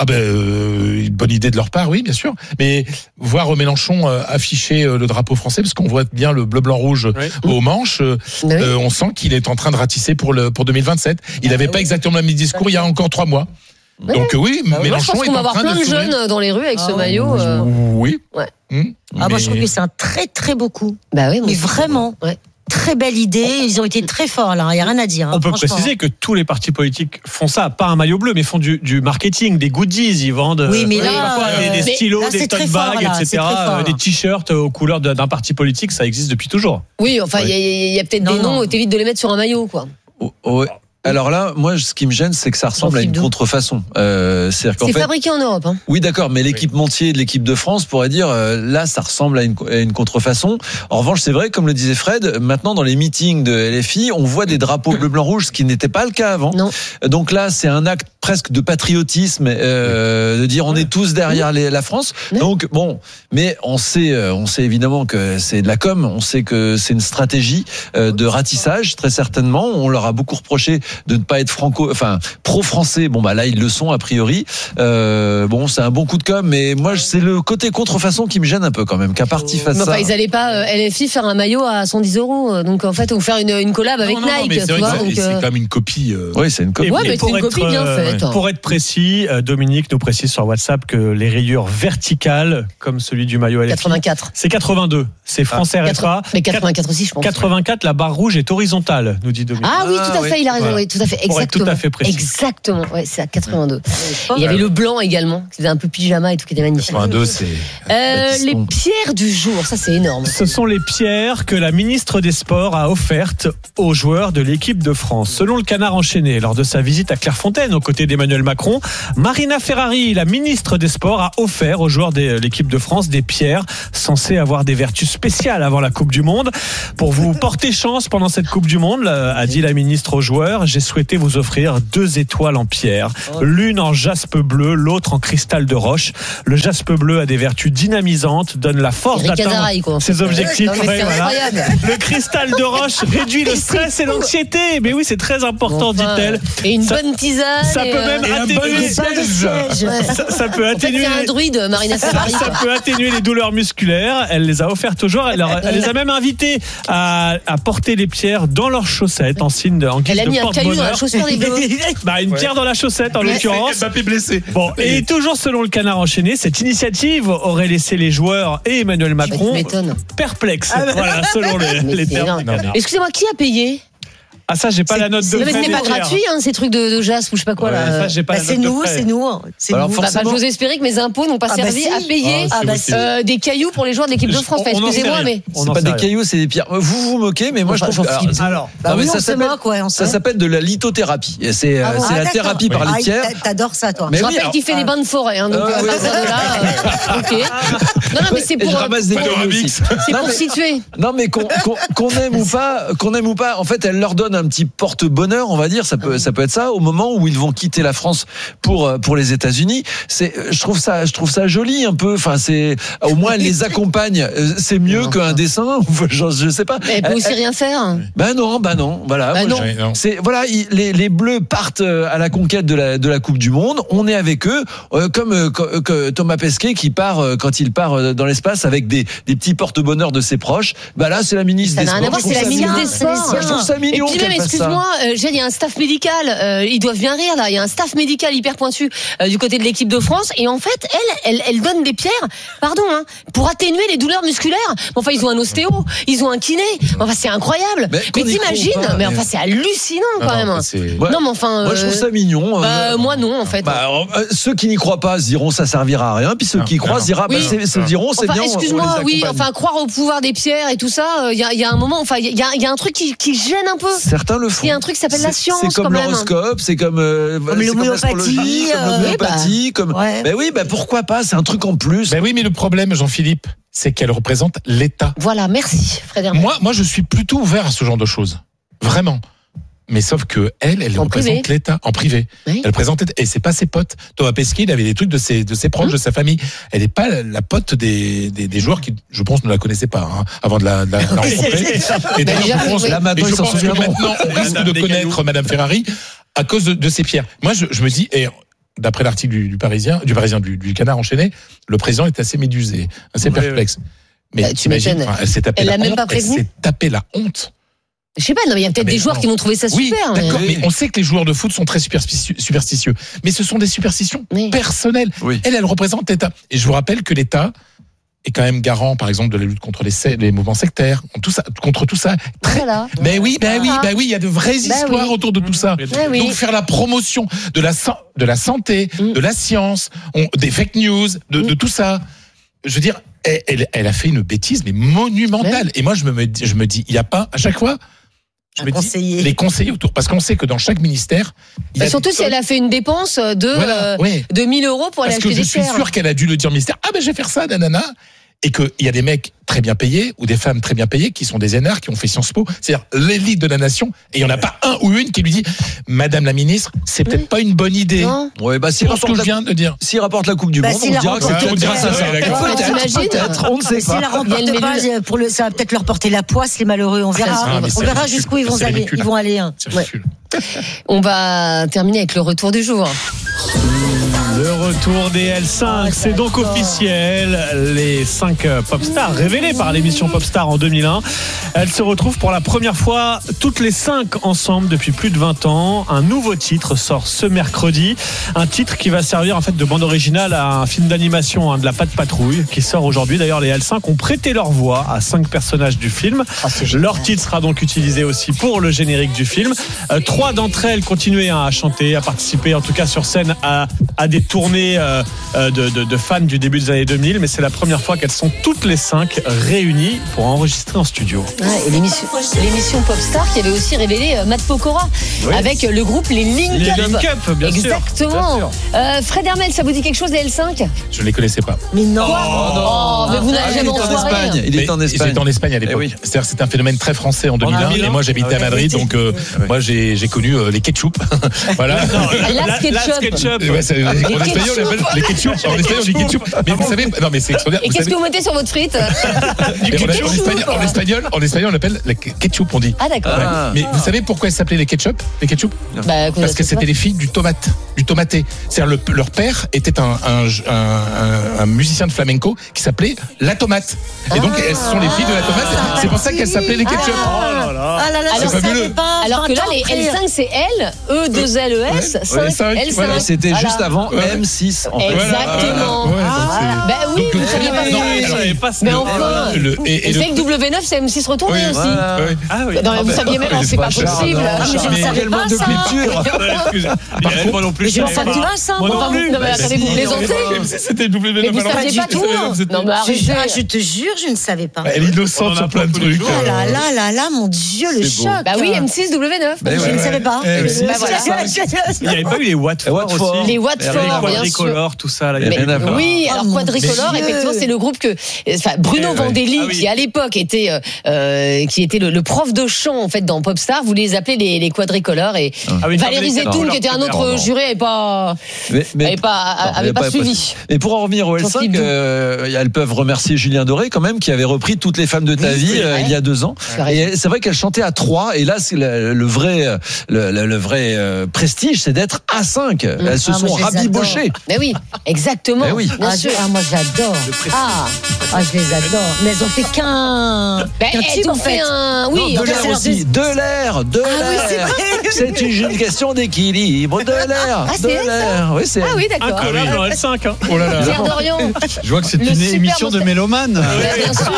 Une bonne idée de leur part, oui, bien sûr. Mais voir Mélenchon afficher le drapeau français, parce qu'on voit bien le bleu, blanc, rouge aux manches, on sent qu'il est en train de ratisser pour 2027. Il n'avait pas exactement le même discours il y a encore 3 mois. Donc oui, Mélenchon je pense qu'on va avoir plein de jeunes dans les rues avec ce maillot. Oui. Ouais. Moi je trouve que c'est un très très beau coup. Oui, mais vraiment. Ouais. Très belle idée, ils ont été très forts là, il n'y a rien à dire. On peut préciser que tous les partis politiques font ça, pas un maillot bleu, mais font du marketing, des goodies, ils vendent des stylos, des tote bags, etc., des t-shirts aux couleurs d'un parti politique, ça existe depuis toujours. Oui, enfin, il y a peut-être des noms, t'évites de les mettre sur un maillot, quoi. Ouais. Alors là, moi, ce qui me gêne, c'est que ça ressemble à une contrefaçon. C'est fabriqué en Europe. Oui, d'accord, mais l'équipementier de l'équipe de France pourrait dire là, ça ressemble à une contrefaçon. En revanche, c'est vrai, comme le disait Fred, maintenant dans les meetings de LFI, on voit des drapeaux bleu, blanc, rouge, ce qui n'était pas le cas avant. Non. Donc là, c'est un acte presque de patriotisme, de dire on est tous derrière la France. Donc bon, mais on sait évidemment que c'est de la com, on sait que c'est une stratégie de ratissage, très certainement. On leur a beaucoup reproché ne pas être pro-français. Bon, bah là, ils le sont, a priori. Bon, c'est un bon coup de com', mais moi, c'est le côté contrefaçon qui me gêne un peu quand même, qu'un parti fasse ça. Enfin, ils allaient pas, LFI, faire un maillot à 110 €. Donc, en fait, ou faire une collab avec Nike. C'est quand même une copie. Oui, c'est une copie. Ouais, mais c'est une copie bien faite. Pour être précis, Dominique nous précise sur WhatsApp que les rayures verticales, comme celui du maillot LFI. 84. C'est 82. C'est France RFA. Mais 84 aussi, je pense. 84, la barre rouge est horizontale, nous dit Dominique. Ah oui, tout à fait, il a raison. Oui, tout à fait. Exactement. Pour être tout à fait précis. Exactement. Ouais, c'est à 82. Il y avait le blanc également, qui faisait un peu pyjama et tout, qui était magnifique. 82, c'est. Les pierres du jour, ça c'est énorme. Ce sont les pierres que la ministre des Sports a offertes aux joueurs de l'équipe de France. Selon le Canard enchaîné, lors de sa visite à Clairefontaine, aux côtés d'Emmanuel Macron, Marina Ferrari, la ministre des Sports, a offert aux joueurs de l'équipe de France des pierres censées avoir des vertus spéciales avant la Coupe du Monde. Pour vous porter chance pendant cette Coupe du Monde, a dit la ministre aux joueurs, j'ai souhaité vous offrir 2 étoiles en pierre. L'une en jaspe bleu, l'autre en cristal de roche. Le jaspe bleu a des vertus dynamisantes, donne la force d'atteindre ses objectifs. Non, mais c'est incroyable. Le cristal de roche réduit le stress et l'anxiété. Mais oui, c'est très important, dit-elle. Et une bonne tisane. Ça peut même atténuer. Ça peut atténuer. C'est un druide, Marina Ferrari. Ça peut atténuer les douleurs musculaires. Elle les a offertes aux joueurs. Elle les a même invités à porter les pierres dans leurs chaussettes en signe guise de porte-bonheur. Elle a mis un caillou dans la chaussure des Bleus. Une pierre dans la chaussette en l'occurrence. Mbappé blessé. Bon, et toujours selon le Canard enchaîné, cette initiative aurait laissé les joueurs et Emmanuel Macron perplexes. Voilà, selon les termes. Excusez-moi, qui a payé ? Ah, ça, j'ai pas la note de frais. Mais ce n'est pas gratuit, ces trucs de jaspe ou je sais pas quoi. Là. Ça, j'ai pas la c'est note nous, de frais. c'est nous. Alors, forcément... j'ose espérer que mes impôts n'ont pas servi à payer des cailloux pour les joueurs de l'équipe de France. Excusez-moi, mais. C'est pas des cailloux, c'est des pierres. Vous vous moquez, mais moi je trouve que. Alors, ça s'appelle de la lithothérapie. C'est la thérapie par les pierres. T'adores ça, toi. Je rappelle qu'il fait des bains de forêt. Donc, ok. Non, mais c'est pour. Je ramasse des cailloux. C'est pour situer. Non, mais qu'on aime ou pas, en fait, elle leur donne un petit porte-bonheur, on va dire, ça peut être ça, au moment où ils vont quitter la France pour les États-Unis. Je trouve ça joli un peu. Enfin, au moins elle les accompagne. C'est mieux qu'un dessin. Je sais pas. Elle peut aussi rien faire. Ben non. Voilà. Les Bleus partent à la conquête de la Coupe du Monde. On est avec eux, comme Thomas Pesquet qui part quand il part dans l'espace avec des petits porte-bonheur de ses proches. Bah là, c'est la ministre des Sports. C'est la ministre des Sports. Je trouve ça mignon. Et puis même, excuse-moi, il y a un staff médical. Ils doivent bien rire là. Il y a un staff médical hyper pointu du côté de l'équipe de France. Et en fait, elle donne des pierres. Pardon, pour atténuer les douleurs musculaires. Enfin, ils ont un ostéo, ils ont un kiné. Enfin, c'est incroyable. Mais t'imagines ? Mais enfin, c'est hallucinant quand même. Non, mais enfin. Moi, je trouve ça mignon. Moi, non, en fait. Ceux qui n'y croient pas se diront ça servira à rien. Puis ceux qui y croient se diront c'est bien. Excuse-moi, oui. Enfin, croire au pouvoir des pierres et tout ça. Il y a un moment. Enfin, il y a un truc qui gêne un peu. Certains le font. Il y a un truc qui s'appelle la science. C'est comme l'horoscope, c'est comme l'homéopathie, Ben oui, pourquoi pas, c'est un truc en plus. Ben oui, mais le problème, Jean-Philippe, c'est qu'elle représente l'État. Voilà, merci Frédéric. Moi, je suis plutôt ouvert à ce genre de choses. Vraiment. Mais sauf que elle représente l'État en privé. Oui. Elle présente, et c'est pas ses potes. Thomas Pesquet, il avait des trucs de ses proches, de sa famille. Elle n'est pas la pote des joueurs qui, je pense, ne la connaissaient pas avant de la rencontrer. Et d'ailleurs, je pense que maintenant, on risque de connaître Madame Ferrari à cause de ces pierres. Moi, je me dis, et d'après l'article du Canard enchaîné, le président est assez médusé, assez perplexe. Mais t'imagines, elle s'est tapée la honte. Je sais pas, non, mais il y a peut-être des joueurs qui vont trouver ça super. D'accord, mais on sait que les joueurs de foot sont très superstitieux. Mais ce sont des superstitions personnelles. Oui. Elle représente l'État. Et je vous rappelle que l'État est quand même garant, par exemple, de la lutte contre les mouvements sectaires, contre tout ça. Voilà. Oui, il y a de vraies histoires autour de tout ça. Donc faire la promotion de la santé, de la science, des fake news, de tout ça. Je veux dire, elle a fait une bêtise, mais monumentale. Et moi, je me dis, il n'y a pas, à chaque fois, les conseillers autour. Parce qu'on sait que dans chaque ministère. Surtout si elle a fait une dépense de 1 000 € pour aller acheter des pierres. Parce que je suis sûr qu'elle a dû le dire au ministère. Je vais faire ça, nanana. et qu'il y a des mecs très bien payés ou des femmes très bien payées qui sont des énarques, qui ont fait Sciences Po, c'est-à-dire l'élite de la nation, et il n'y en a pas un ou une qui lui dit Madame la ministre, c'est peut-être pas une bonne idée. Ouais, bah, s'il rapporte je viens de dire. S'il rapporte la Coupe du Monde, on dira que c'est peut-être grâce à ça. Peut-être, on ne sait pas. S'il la remporte pas, ça va peut-être leur porter la poisse, les malheureux. On verra. On verra jusqu'où ils vont aller. Ils vont aller. On va terminer avec le retour du jour. Le retour des L5, c'est donc officiel. Les 5 pop stars révélées par l'émission Popstar en 2001, elles se retrouvent pour la première fois toutes les 5 ensemble depuis plus de 20 ans. Un nouveau titre sort ce mercredi, un titre qui va servir en fait de bande originale à un film d'animation, de la Patte Patrouille, qui sort aujourd'hui. D'ailleurs, les L5 ont prêté leur voix à 5 personnages du film. Leur titre sera donc utilisé aussi pour le générique du film. 3 d'entre elles continuaient à chanter, à participer en tout cas sur scène à des tournées de fans du début des années 2000, mais c'est la première fois qu'elles sont toutes les 5 réunies pour enregistrer en studio. Et l'émission Popstar qui avait aussi révélé Matt Pokora avec le groupe les Link Up. Bien exactement. Sûr. Fred Hermel, ça vous dit quelque chose les L5 ? Je ne les connaissais pas. Mais non. Mais vous n'avez jamais en soirée. Il est en Espagne. J'étais en Espagne à l'époque. C'est-à-dire c'est un phénomène très français en 2001 et moi j'habitais à Madrid, donc moi j'ai connu les ketchup. Voilà. La SketchUp. En espagnol, on appelle les ketchup. En espagnol, on dit ketchup. Mais vous savez, non, mais c'est extraordinaire. Et qu'est-ce que vous mettez sur votre frite ? En espagnol, on appelle les ketchup, on dit. Ah, d'accord. Mais vous savez pourquoi elles s'appelaient les ketchup ? Les ketchup ? Parce que c'était les filles du tomaté. C'est-à-dire leur père était un musicien de flamenco qui s'appelait La Tomate. Et donc, elles sont les filles de La Tomate. C'est pour ça qu'elles s'appelaient les ketchup. C'est fabuleux. Alors que là, les L5, c'est L, E2LES, 5, L5. C'était juste avant M6. Exactement. Ben oui, vous ne saviez pas. Mais enfin, et c'est que W9, c'est M6 retourné aussi. Non, mais vous saviez même, c'est pas possible. Je ne savais pas ça. Moi non plus. Je ne savais pas ça. Non, mais attendez, vous plaisantez. C'était W9. Mais vous ne saviez pas tout. Non, mais arrêtez. Je te jure, je ne savais pas. Elle est innocente sur plein de trucs. Oh là, mon Dieu, le choc. Bah oui, M6, W9. Je ne savais pas. Il n'y avait pas eu les Watford aussi. Les Watford, bien sûr. Quadricolore, tout ça. Oui, alors Quadricolore, effectivement, c'est le groupe que Bruno Vandelli, qui à l'époque était le prof de chant en fait dans Popstar, vous les appelez les Quadricolores, et Valérie Zetoun, qui était un autre juré, avait pas suivi. Et pour en revenir au L5, elles peuvent remercier Julien Doré quand même, qui avait repris Toutes les femmes de ta vie il y a 2 ans. Et c'est vrai qu'elle chantait à 3, et là c'est le vrai prestige, c'est d'être à 5. Elles se sont rabibochées. Mais oui, exactement. Mais oui. Bien sûr. Moi j'adore. Je les adore. Mais elles ont fait qu'un tube en fait. Oui, de l'air aussi. De l'air. C'est une question d'équilibre. De l'air. Oui, c'est d'accord. Incollable dans L5. Oh là là. Pierre Dorian. Je vois que c'est une émission de mélomane. Bien sûr.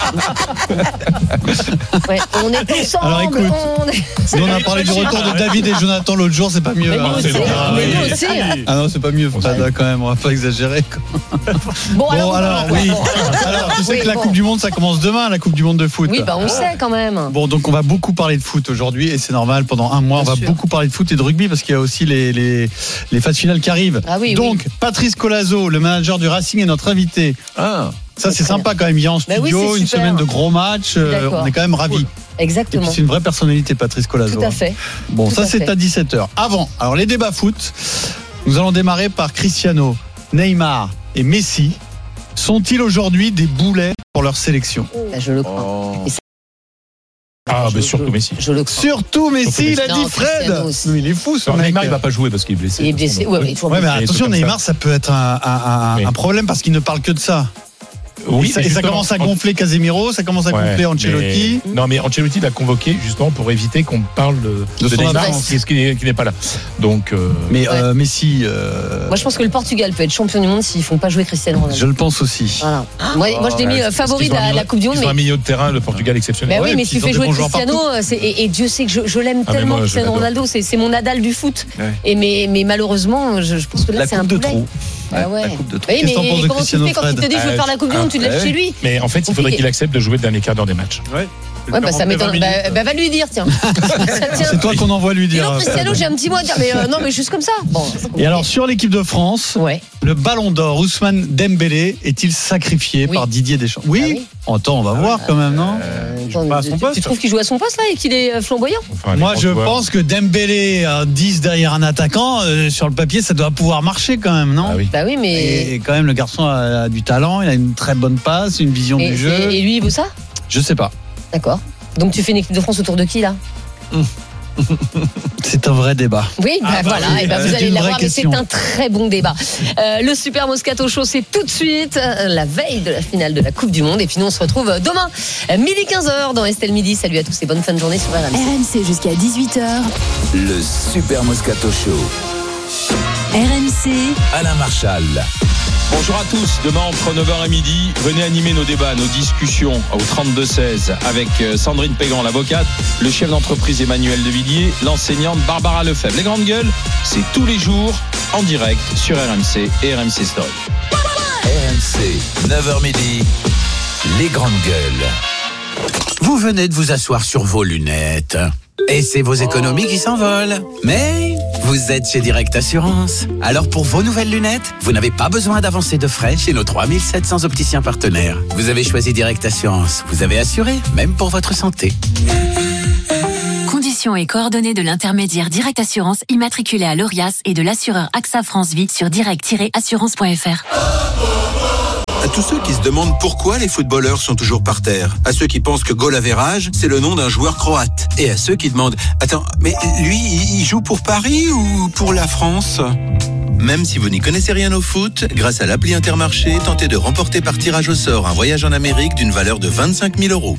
On est ensemble. Alors écoute, on a parlé du retour de David et Jonathan l'autre jour, c'est pas mieux. Mais nous aussi. Ah non, c'est pas mieux, Fada, quand même, on va pas exagérer. Bon, alors oui. Alors, tu sais que la Coupe du Monde, ça commence demain, la Coupe du Monde de foot. Oui, on sait quand même. Bon, donc on va beaucoup parler de foot aujourd'hui, et c'est normal, pendant un mois, on va beaucoup parler de foot et de rugby, parce qu'il y a aussi les phases finales qui arrivent. Donc, Patrice Colazo, le manager du Racing, est notre invité. Ça, c'est sympa quand même. Il y a en studio, une semaine de gros matchs. On est quand même ravis. Exactement. Et puis c'est une vraie personnalité, Patrice Colazo. Tout à fait. Bon, ça c'est à 17h. Avant, alors les débats foot, nous allons démarrer par Cristiano, Neymar et Messi. Sont-ils aujourd'hui des boulets pour leur sélection ? Je le crois. Surtout Messi. Surtout Messi, il a dit Fred. Il est fou ce mec. Neymar, il va pas jouer parce qu'il est blessé. Il est blessé. Mais attention, Neymar, ça peut être un problème parce qu'il ne parle que de ça. Oui, et ça commence à gonfler Casemiro, ça commence à gonfler Ancelotti. Non, mais Ancelotti l'a convoqué justement pour éviter qu'on parle de Neymar, qui n'est pas là. Donc, Messi. Moi, je pense que le Portugal peut être champion du monde s'ils font pas jouer Cristiano Ronaldo. Je le pense aussi. Voilà. Moi, je l'ai mis favori de la Coupe du Monde. Ils ont un milieu de terrain, le Portugal exceptionnel. Oui, mais s'il fait jouer Cristiano, et Dieu sait que je l'aime tellement, Cristiano Ronaldo, c'est mon Nadal du foot. Mais malheureusement, je pense que là, c'est un boulet. La coupe de trou. Oui, mais comment tu fais quand il te dit je veux faire la Coupe du Monde, tu te lèves chez lui. Mais en fait, il faudrait qu'il accepte de jouer le dernier quart d'heure des matchs. Ouais, bah ça m'étonne. Va lui dire, tiens. C'est toi qu'on envoie lui dire. Et non, Cristiano, j'ai un petit mot à dire, mais non, mais juste comme ça. Bon. Et alors, sur l'équipe de France, le Ballon d'Or, Ousmane Dembélé, est-il sacrifié par Didier Deschamps? Oui. Attends, on va voir quand même, non? Tu trouves qu'il joue à son poste là et qu'il est flamboyant? Moi, je pense que Dembélé à 10 derrière un attaquant, sur le papier, ça doit pouvoir marcher quand même, non? Bah oui, mais. Et quand même, le garçon a du talent, il a une très bonne passe, une vision du jeu. Et lui, il veut ça? Je sais pas. D'accord. Donc tu fais une équipe de France autour de qui là? C'est un vrai débat. Oui, voilà, oui, et vous allez l'avoir, mais c'est question. un très bon débat. Le Super Moscato Show, c'est tout de suite la veille de la finale de la Coupe du Monde. Et puis nous, on se retrouve demain, midi 15h dans Estelle Midi. Salut à tous et bonne fin de journée sur RMC. RMC jusqu'à 18h. Le Super Moscato Show. RMC. Alain Marchal. Bonjour à tous, demain entre 9h et midi, venez animer nos débats, nos discussions au 32-16 avec Sandrine Pégan, l'avocate, le chef d'entreprise Emmanuel Devilliers, l'enseignante Barbara Lefebvre. Les grandes gueules, c'est tous les jours en direct sur RMC et RMC Story. RMC, 9h midi, les grandes gueules. Vous venez de vous asseoir sur vos lunettes. Et c'est vos économies qui s'envolent. Mais vous êtes chez Direct Assurance. Alors pour vos nouvelles lunettes, vous n'avez pas besoin d'avancer de frais chez nos 3700 opticiens partenaires. Vous avez choisi Direct Assurance. Vous avez assuré, même pour votre santé. Conditions et coordonnées de l'intermédiaire Direct Assurance immatriculé à l'ORIAS et de l'assureur AXA France Vie sur direct-assurance.fr. À tous ceux qui se demandent pourquoi les footballeurs sont toujours par terre. À ceux qui pensent que goal average, c'est le nom d'un joueur croate. Et à ceux qui demandent, attends, mais lui, il joue pour Paris ou pour la France ? Même si vous n'y connaissez rien au foot, grâce à l'appli Intermarché, tentez de remporter par tirage au sort un voyage en Amérique d'une valeur de 25 000 €.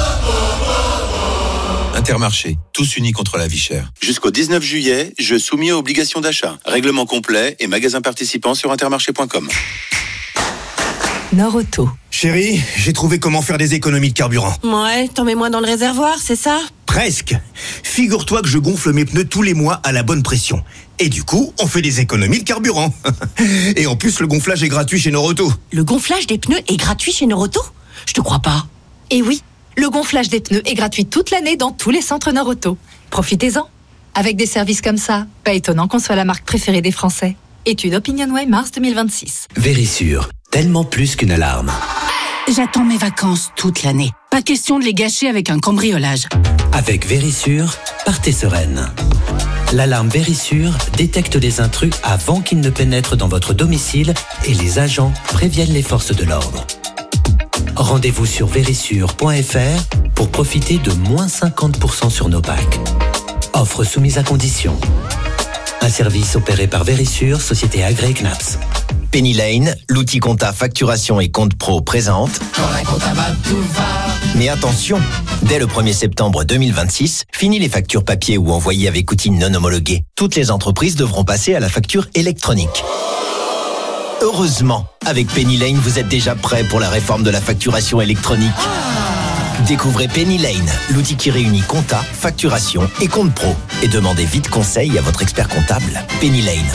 Intermarché, tous unis contre la vie chère. Jusqu'au 19 juillet, jeu soumis aux obligations d'achat. Règlement complet et magasins participants sur intermarché.com. Nord-Auto. Chérie, j'ai trouvé comment faire des économies de carburant. Ouais, t'en mets moins dans le réservoir, c'est ça? Presque. Figure-toi que je gonfle mes pneus tous les mois à la bonne pression. Et du coup, on fait des économies de carburant. Et en plus, le gonflage est gratuit chez Nord-Auto. Le gonflage des pneus est gratuit chez Nord-Auto? Je te crois pas. Et oui, le gonflage des pneus est gratuit toute l'année dans tous les centres Nord-Auto. Profitez-en. Avec des services comme ça, pas étonnant qu'on soit la marque préférée des Français. Étude OpinionWay mars 2026. Vérissure, tellement plus qu'une alarme. J'attends mes vacances toute l'année. Pas question de les gâcher avec un cambriolage. Avec Vérissure, partez sereine. L'alarme Vérissure détecte les intrus avant qu'ils ne pénètrent dans votre domicile et les agents préviennent les forces de l'ordre. Rendez-vous sur vérissure.fr pour profiter de moins 50% sur nos packs. Offre soumise à condition. Un service opéré par Vérissure, société agréée CNAPS. Penny Lane, l'outil compta facturation et compte pro présente. Mais attention, dès le 1er septembre 2026, fini les factures papier ou envoyées avec outils non homologués. Toutes les entreprises devront passer à la facture électronique. Heureusement, avec Penny Lane, vous êtes déjà prêt pour la réforme de la facturation électronique. Découvrez Penny Lane, l'outil qui réunit compta, facturation et compte pro. Et demandez vite conseil à votre expert comptable. Penny Lane.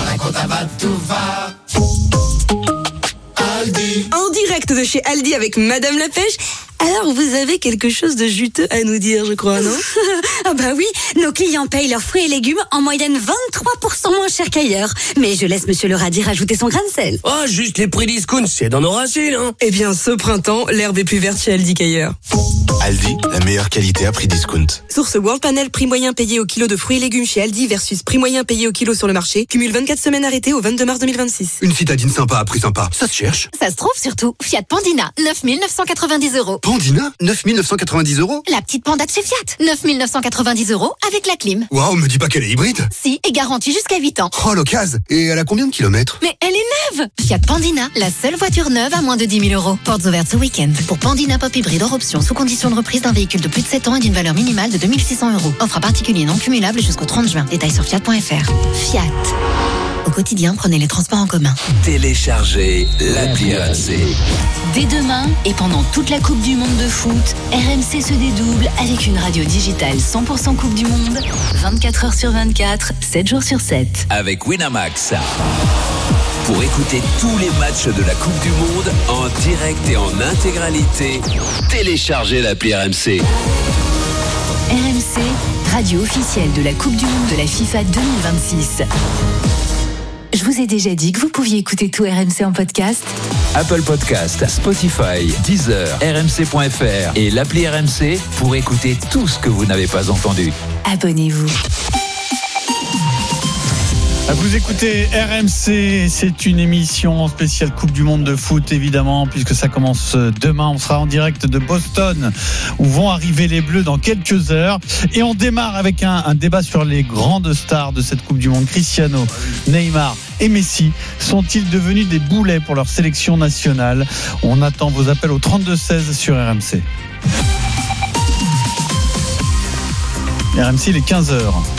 En direct de chez Aldi avec Madame la Pêche. Alors, vous avez quelque chose de juteux à nous dire, je crois, non? Ah bah oui, nos clients payent leurs fruits et légumes en moyenne 23% moins cher qu'ailleurs. Mais je laisse Monsieur le radis rajouter son grain de sel. Oh, juste les prix discount, c'est dans nos racines, hein. Eh bien, ce printemps, l'herbe est plus verte chez Aldi qu'ailleurs. Aldi, la meilleure qualité à prix discount. Source World Panel, prix moyen payé au kilo de fruits et légumes chez Aldi versus prix moyen payé au kilo sur le marché. Cumule 24 semaines arrêtées au 22 mars 2026. Une citadine sympa à prix sympa, ça se cherche. Ça se trouve surtout. Fiat Pandina, 9 990 €. Pandina, 9 990 €. La petite Panda de chez Fiat, 9 990 € avec la clim. Waouh, me dis pas qu'elle est hybride. Si, et garantie jusqu'à 8 ans. Oh, l'occasion. Et elle a combien de kilomètres? Mais elle est neuve. Fiat Pandina, la seule voiture neuve à moins de 10 000 €. Portes ouvertes ce week-end. Pour Pandina Pop Hybride hors option, sous condition de reprise d'un véhicule de plus de 7 ans et d'une valeur minimale de 2 600 €. Offre à particulier non cumulable jusqu'au 30 juin. Détails sur fiat.fr. Fiat. Au quotidien, prenez les transports en commun. Téléchargez l'appli RMC. Dès demain et pendant toute la Coupe du Monde de foot, RMC se dédouble avec une radio digitale 100% Coupe du Monde, 24 heures sur 24, 7 jours sur 7. Avec Winamax. pour écouter tous les matchs de la Coupe du Monde en direct et en intégralité. Téléchargez l'appli RMC. RMC, radio officielle de la Coupe du Monde de la FIFA 2026. Je vous ai déjà dit que vous pouviez écouter tout RMC en podcast. Apple Podcast, Spotify, Deezer, RMC.fr et l'appli RMC pour écouter tout ce que vous n'avez pas entendu. Abonnez-vous. Vous écoutez RMC, c'est une émission spéciale Coupe du Monde de foot évidemment, puisque ça commence demain. On sera en direct de Boston où vont arriver les Bleus dans quelques heures. Et on démarre avec un débat sur les grandes stars de cette Coupe du Monde. Cristiano, Neymar et Messi sont-ils devenus des boulets pour leur sélection nationale? On attend vos appels au 32-16 sur RMC. RMC, il est 15h.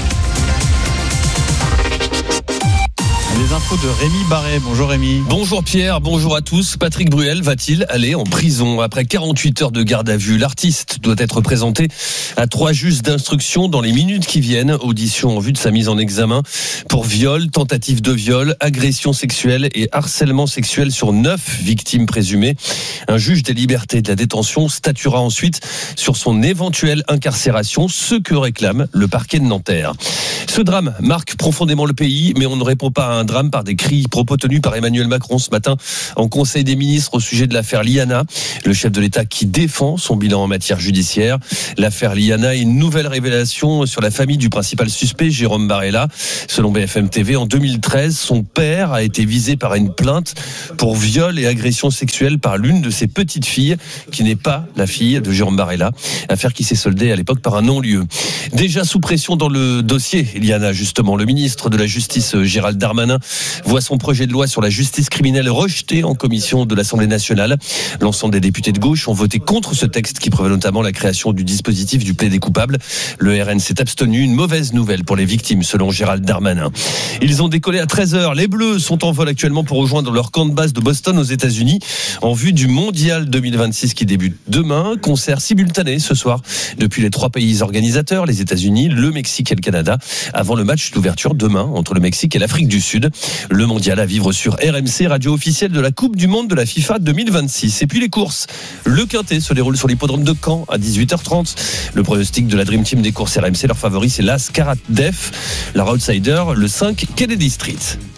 Les infos de Rémi Barret. Bonjour Rémi. Bonjour Pierre, bonjour à tous. Patrick Bruel va-t-il aller en prison? Après 48 heures de garde à vue, l'artiste doit être présenté à 3 juges d'instruction dans les minutes qui viennent. Audition en vue de sa mise en examen pour viol, tentative de viol, agression sexuelle et harcèlement sexuel sur 9 victimes présumées. Un juge des libertés de la détention statuera ensuite sur son éventuelle incarcération, ce que réclame le parquet de Nanterre. Ce drame marque profondément le pays, mais on ne répond pas à un drame par des cris, propos tenus par Emmanuel Macron ce matin en Conseil des ministres au sujet de l'affaire Liana, le chef de l'État qui défend son bilan en matière judiciaire. L'affaire Liana est une nouvelle révélation sur la famille du principal suspect, Jérôme Barella. Selon BFM TV, en 2013, son père a été visé par une plainte pour viol et agression sexuelle par l'une de ses petites filles, qui n'est pas la fille de Jérôme Barella. Affaire qui s'est soldée à l'époque par un non-lieu. Déjà sous pression dans le dossier Liana, justement, le ministre de la Justice, Gérald Darmanin, voit son projet de loi sur la justice criminelle rejeté en commission de l'Assemblée nationale. L'ensemble des députés de gauche ont voté contre ce texte qui prévoit notamment la création du dispositif du plaidé coupable. Le RN s'est abstenu, une mauvaise nouvelle pour les victimes selon Gérald Darmanin. Ils ont décollé à 13h. Les Bleus sont en vol actuellement pour rejoindre leur camp de base de Boston aux États-Unis en vue du Mondial 2026 qui débute demain. Concert simultané ce soir depuis les 3 pays organisateurs, les États-Unis, le Mexique et le Canada, avant le match d'ouverture demain entre le Mexique et l'Afrique du Sud. Le mondial à vivre sur RMC, radio officielle de la Coupe du Monde de la FIFA 2026. Et puis les courses. Le Quintet se déroule sur l'hippodrome de Caen à 18h30. Le pronostic de la Dream Team des courses RMC, leur favori c'est l'As Karat Def. La Outsider, le 5 Kennedy Street.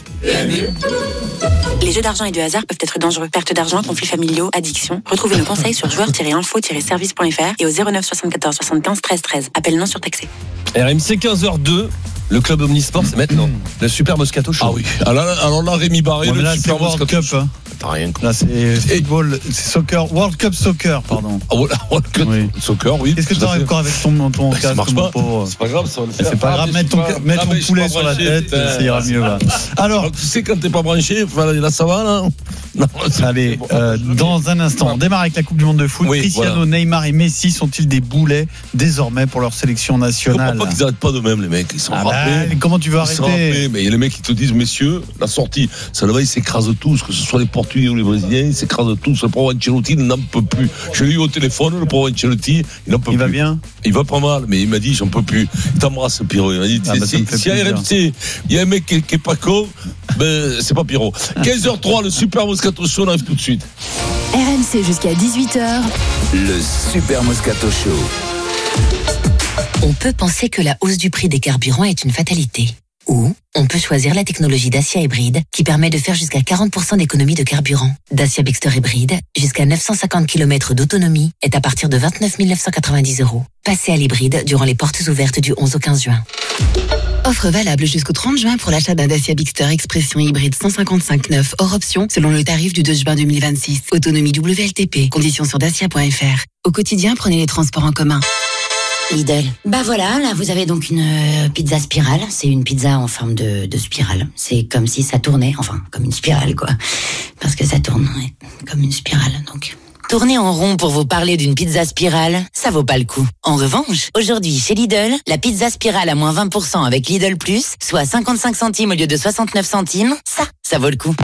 Les jeux d'argent et de hasard peuvent être dangereux. Perte d'argent, conflits familiaux, addiction. Retrouvez nos conseils sur joueurs-info-service.fr et au 09 74 75 13 13. Appel non surtaxé. RMC 15h02. Le club Omnisport, c'est maintenant le Super Moscato Show. Ah oui. Alors là, Rémi Barré, le Super World Cup. Show. T'as rien. Là, c'est football, c'est soccer, World Cup Soccer, pardon. World Cup Soccer, oui. Est-ce que tu arrives encore avec ton casque? Ça marche pas. C'est pas grave, ça va le faire. C'est pas grave, mettre ton poulet sur la tête, ça ira mieux. Alors, tu sais, quand t'es pas branché, là, ça va, là? Non, allez, dans un instant, on démarre avec la Coupe du Monde de foot. Cristiano, Neymar et Messi sont-ils des boulets désormais pour leur sélection nationale? Je comprends pas qu'ils arrêtent pas de même, les mecs. Ils sont rappelés. Comment tu veux arrêter? Mais il y a les mecs qui te disent, messieurs, la sortie, ça va, ils s'écrasent tous, que ce soit les Portugais ou les Brésiliens, ils s'écrasent tous. Le pauvre Ancelotti n'en peut plus. Je l'ai eu au téléphone, le pauvre Ancelotti, il n'en peut plus. Il va bien? Il va pas mal, mais il m'a dit, j'en peux plus. Il t'embrasse, Pierrot. Il m'a dit, si à RMC, il y a un mec qui est pas con, ben, c'est pas Pierrot. 15h03, le Super Moscato Show, on arrive tout de suite. RMC jusqu'à 18h. Le Super Moscato Show. On peut penser que la hausse du prix des carburants est une fatalité. Ou on peut choisir la technologie Dacia Hybride qui permet de faire jusqu'à 40% d'économie de carburant. Dacia Bigster Hybride, jusqu'à 950 km d'autonomie, est à partir de 29 990 €. Passez à l'hybride durant les portes ouvertes du 11 au 15 juin. Offre valable jusqu'au 30 juin pour l'achat d'un Dacia Bigster Expression hybride 155/9 hors option selon le tarif du 2 juin 2026. Autonomie WLTP. Conditions sur dacia.fr. Au quotidien, prenez les transports en commun. Lidl. Bah voilà, là vous avez donc une pizza spirale. C'est une pizza en forme de spirale. C'est comme si ça tournait, enfin comme une spirale quoi. Parce que ça tourne, ouais, comme une spirale donc. Tourner en rond pour vous parler d'une pizza spirale, ça vaut pas le coup. En revanche, aujourd'hui chez Lidl, la pizza spirale à moins 20% avec Lidl Plus, soit 55 centimes au lieu de 69 centimes, ça vaut le coup.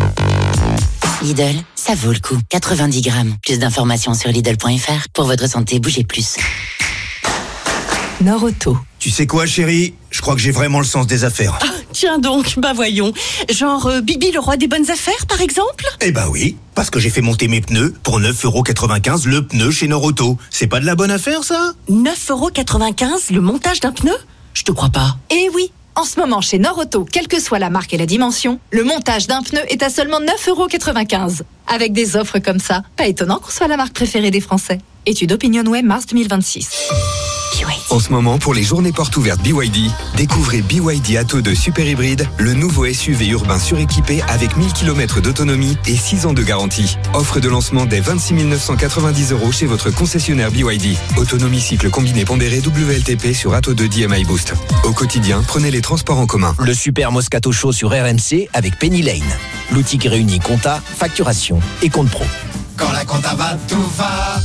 Lidl, ça vaut le coup. 90 grammes. Plus d'informations sur Lidl.fr. Pour votre santé, bougez plus. Nord Auto. Tu sais quoi, chérie? Je crois que j'ai vraiment le sens des affaires. Tiens donc, voyons. Genre Bibi le roi des bonnes affaires, par exemple ? Eh ben oui, parce que j'ai fait monter mes pneus pour 9,95€ le pneu chez Norauto. C'est pas de la bonne affaire, ça ? 9,95€ le montage d'un pneu ? Je te crois pas. Eh oui, en ce moment chez Norauto, quelle que soit la marque et la dimension, le montage d'un pneu est à seulement 9,95€. Avec des offres comme ça, pas étonnant qu'on soit la marque préférée des Français. Étude OpinionWay mars 2026. En ce moment, pour les journées portes ouvertes BYD, découvrez BYD Atto 2 Super Hybride, le nouveau SUV urbain suréquipé avec 1000 km d'autonomie et 6 ans de garantie. Offre de lancement dès 26 990€ chez votre concessionnaire BYD. Autonomie cycle combiné pondéré WLTP sur Atto 2 DMI Boost. Au quotidien, prenez les transports en commun. Le Super Moscato Show sur RMC avec Penny Lane. L'outil qui réunit compta, facturation et compte pro. Quand la compta va, tout va.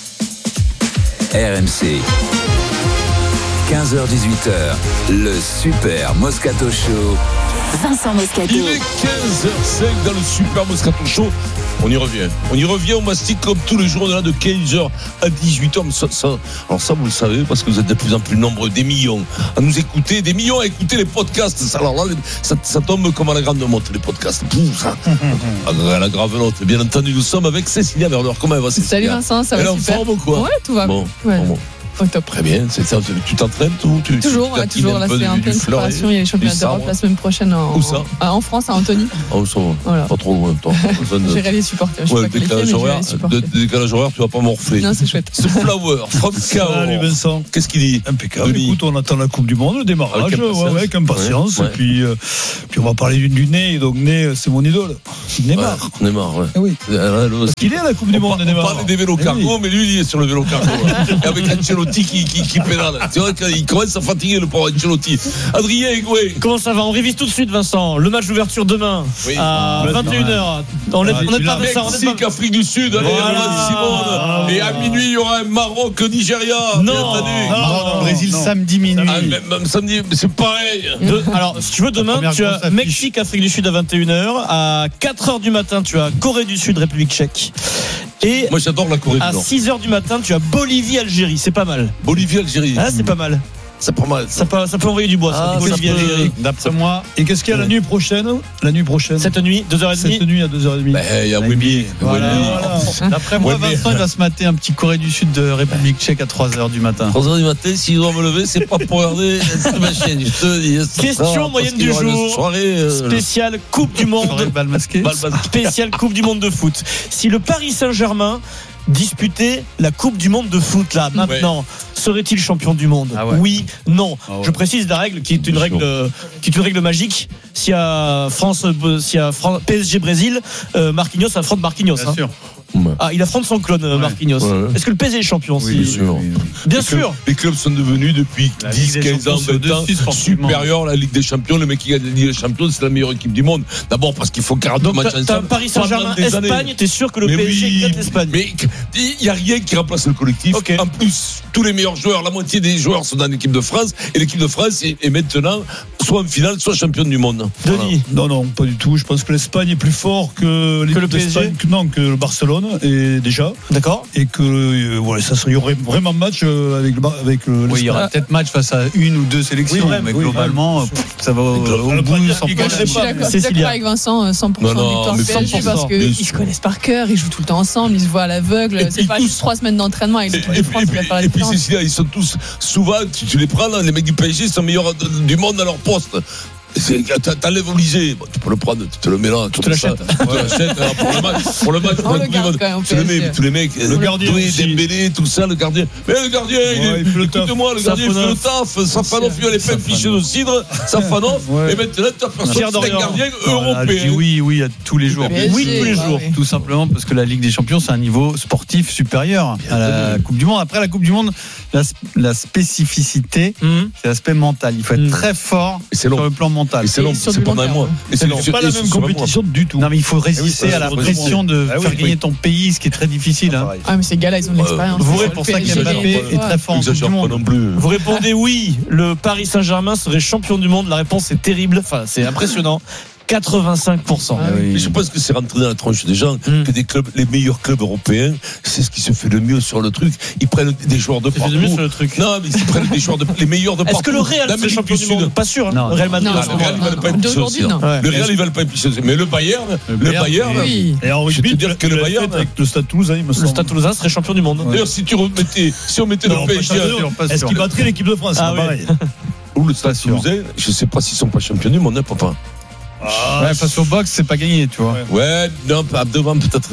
RMC. 15h-18h, le Super Moscato Show. Vincent Moscato. Il est 15h05 dans le Super Moscato Show. On y revient, on mastique comme tous les jours, on est là de 15h à 18h. Alors ça, vous le savez, parce que vous êtes de plus en plus nombreux, des millions à nous écouter, des millions à écouter les podcasts. Alors là, ça tombe comme à la grande motte, les podcasts. À la grave note. Bien entendu, nous sommes avec Cécilia Werner. Comment elle va, Cécilia ? Salut Vincent, ça va super. Elle est en forme ou quoi ? Ouais, tout va. Bon. Au top. Très bien, c'est ça. Tu t'entraînes toujours. Là, c'est en pleine préparation. Il y a les championnats d'Europe la semaine prochaine en France, à Antony. Ça va. Voilà. Pas trop loin. J'irai les supporter. Décalage horaire, tu vas pas m'orfler. Non, c'est chouette. The Flower, from Cahors. Salut Vincent. Qu'est-ce qu'il dit ? Impeccable. Écoute, on attend la Coupe du Monde, le démarrage. Avec impatience. Ouais. Et puis on va parler du nez. Donc Ney, c'est mon idole. Neymar. Ouais, Neymar, ouais. Oui. Parce qu'il est à la Coupe du Monde, Neymar. On parlait des vélos cargo, mais lui, il est sur le vélo cargo. Et avec Ancelotti qui pédale. C'est vrai qu'il commence à fatiguer le pauvre Ancelotti. Adrien Egoué. Comment ça va ? On révise tout de suite, Vincent. Le match d'ouverture demain à 21h. On n'est pas Vincent. Mexique, Afrique du Sud. Allez, Simone. Et à minuit, il y aura un Maroc-Nigeria. Non. Brésil samedi minuit. Même samedi, c'est pareil. Alors, si tu veux, demain, tu as Mexique, Afrique du Sud à 21h. À 4h du matin, tu as Corée du Sud, République tchèque. Et moi, j'adore la Corée du Nord. À 6h du matin, tu as Bolivie-Algérie. C'est pas mal. Bolivie-Algérie. Ah, c'est pas mal. C'est pas mal. Ça peut envoyer du bois, ça. Bolivie-Algérie. D'après moi. Et qu'est-ce qu'il y a la nuit prochaine ? Cette nuit, 2h30. Cette nuit à 2h30. Il y a Wembley. Voilà. D'après moi, Vincent, il va se mater un petit Corée du Sud de République tchèque à 3h du matin. 3h du matin, si je dois me lever, c'est pas pour regarder ma chaîne. Je te dis. Question moyenne du jour. Spéciale Coupe du Monde. Bal masqué. Spéciale Coupe du Monde de foot. Si le Paris Saint-Germain disputer la Coupe du Monde de foot là maintenant, serait-il champion du monde ? Oui, non. Je précise la règle qui est une règle magique. S'il y a PSG Brésil, Marquinhos affronte Marquinhos. Bien sûr. Il affronte son clone Marquinhos. Est-ce que le PSG est champion ? Oui, bien sûr. Bien sûr. Les clubs sont devenus depuis 10-15 ans, 20 ans supérieurs à la Ligue des Champions. Le mec qui gagne la Ligue des Champions, c'est la meilleure équipe du monde. D'abord parce qu'il faut 40 matchs ensemble. T'as Paris Saint-Germain, Espagne, t'es sûr que le PSG gagne l'Espagne ? Mais il n'y a rien qui remplace le collectif. En plus, tous les meilleurs joueurs, la moitié des joueurs sont dans l'équipe de France. Et l'équipe de France est maintenant soit en finale, soit championne du monde. Denis ? Non, pas du tout. Je pense que l'Espagne est plus fort que le PSG. Que le Barcelone. Et déjà. D'accord. Et que il y aurait vraiment match avec le. Oui, il y aura peut-être match face à une ou deux sélections, mais globalement, ça va au bout sans problème. Je suis d'accord avec Vincent, 100% victoire PSG parce qu'ils se connaissent par cœur, ils jouent tout le temps ensemble, ils se voient à l'aveugle. C'est pas juste 3 semaines d'entraînement avec l'équipe de France qui va faire la différence. Et puis Cécilia, ils sont tous souvent, tu les prends là, les mecs du PSG sont meilleurs du monde à leur poste. T'enlèves Olysée, tu peux le prendre, tu te le mets là, tu te l'achètes. Pour le match, tous les mecs, le gardien, Dembélé, tout ça, le gardien. Mais le gardien, écoute-moi, le gardien fait le taf. Safanov, il avait fait fichier de cidre, Safanov, et maintenant tu aperçois que c'est un gardien européen. Oui, à tous les jours. Oui, tous les jours. Tout simplement parce que la Ligue des Champions, c'est un niveau sportif supérieur à la Coupe du Monde. Après la Coupe du Monde, la spécificité, c'est l'aspect mental. Il faut être très fort sur le plan mental. Et c'est long, c'est pendant un mois. C'est pas la même compétition du tout. Non, mais il faut résister à la pression de faire gagner ton pays, ce qui est très difficile. Mais ces gars-là, ils ont de l'expérience. C'est pour ça qu'Mbappé est très fort en Coupe du Monde. Vous répondez oui, le Paris Saint-Germain serait champion du monde. La réponse est terrible, c'est impressionnant. 85%. Mais je pense que c'est rentré dans la tronche des gens que des clubs, les meilleurs clubs européens, c'est ce qui se fait le mieux sur le truc. Ils prennent des joueurs de partout. Mieux sur le truc. Non, mais ils prennent des joueurs les meilleurs de partout. Est-ce que le Real c'est champion du monde? Pas sûr. Non. Le Real Madrid. Le Real, ils veulent pas être dissociés. Le Real, ils veulent pas être dissociés. Mais le Bayern, oui. Et en rugby, je vais te dire que le Bayern, avec le Stade Toulousain, il me semble. Le Stade Toulousain serait champion du monde. D'ailleurs, si on mettait le PSG, est-ce qu'il battrait l'équipe de France? Pareil. Ou le Stade Toulousain, je sais pas s'ils sont pas champions du monde, papa. Face au box, c'est pas gagné, tu vois. Ouais, non, devant peut-être.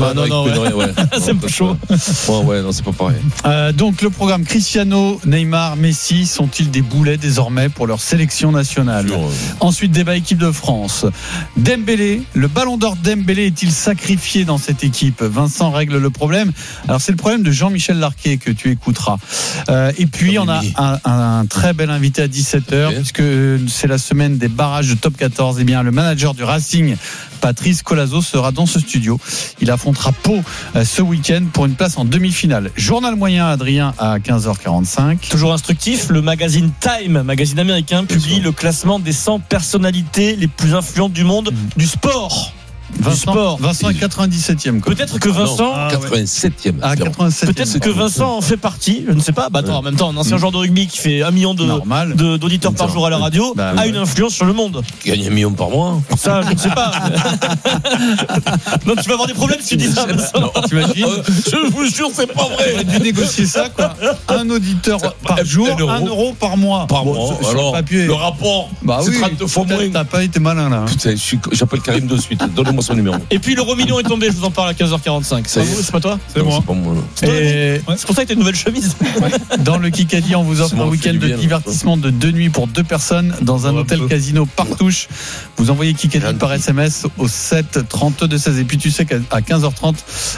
C'est un peu chaud. Ouais, non, c'est pas pareil. Donc le programme Cristiano, Neymar, Messi sont-ils des boulets désormais pour leur sélection nationale? Ensuite, débat équipe de France. Dembélé, le ballon d'or Dembélé est-il sacrifié dans cette équipe? Vincent règle le problème. Alors c'est le problème de Jean-Michel Larquet que tu écouteras. Et puis on a un très bel invité à 17h puisque c'est la semaine des barrages de top 14. Eh bien, le manager du Racing, Patrice Colazo, sera dans ce studio. Il affrontera Pau ce week-end pour une place en demi-finale. Journal moyen, Adrien, à 15h45. Toujours instructif, le magazine Time, magazine américain, publie le classement des 100 personnalités les plus influentes du monde du sport. Vincent est 97e. Peut-être que Vincent 87e. Peut-être que Vincent en fait partie. Je ne sais pas. En même temps, un ancien joueur de rugby qui fait 1 million d'auditeurs par jour à la radio a une influence sur le monde. Qui gagne 1 million par mois. Ça, je ne sais pas. Donc tu vas avoir des problèmes si tu dis ça. T'imagines Je vous jure, c'est pas vrai. On a dû négocier ça, quoi. Un auditeur par jour, 1 euro par mois. Par mois. Alors, le rapport, c'est 32 fois moins. T'as pas été malin là. Putain, j'appelle Karim de suite. Donnez-moi son numéro. Et puis l'euro million est tombé, je vous en parle à 15h45. C'est pas toi? C'est moi. C'est pas moi. C'est pour ça que t'as une nouvelle chemise. Dans le Kikadi, on vous offre un week-end de divertissement de 2 nuits pour 2 personnes dans un hôtel casino Partouche. Vous envoyez Kikadi par SMS au 7 32 16. Et puis tu sais qu'à 15h30,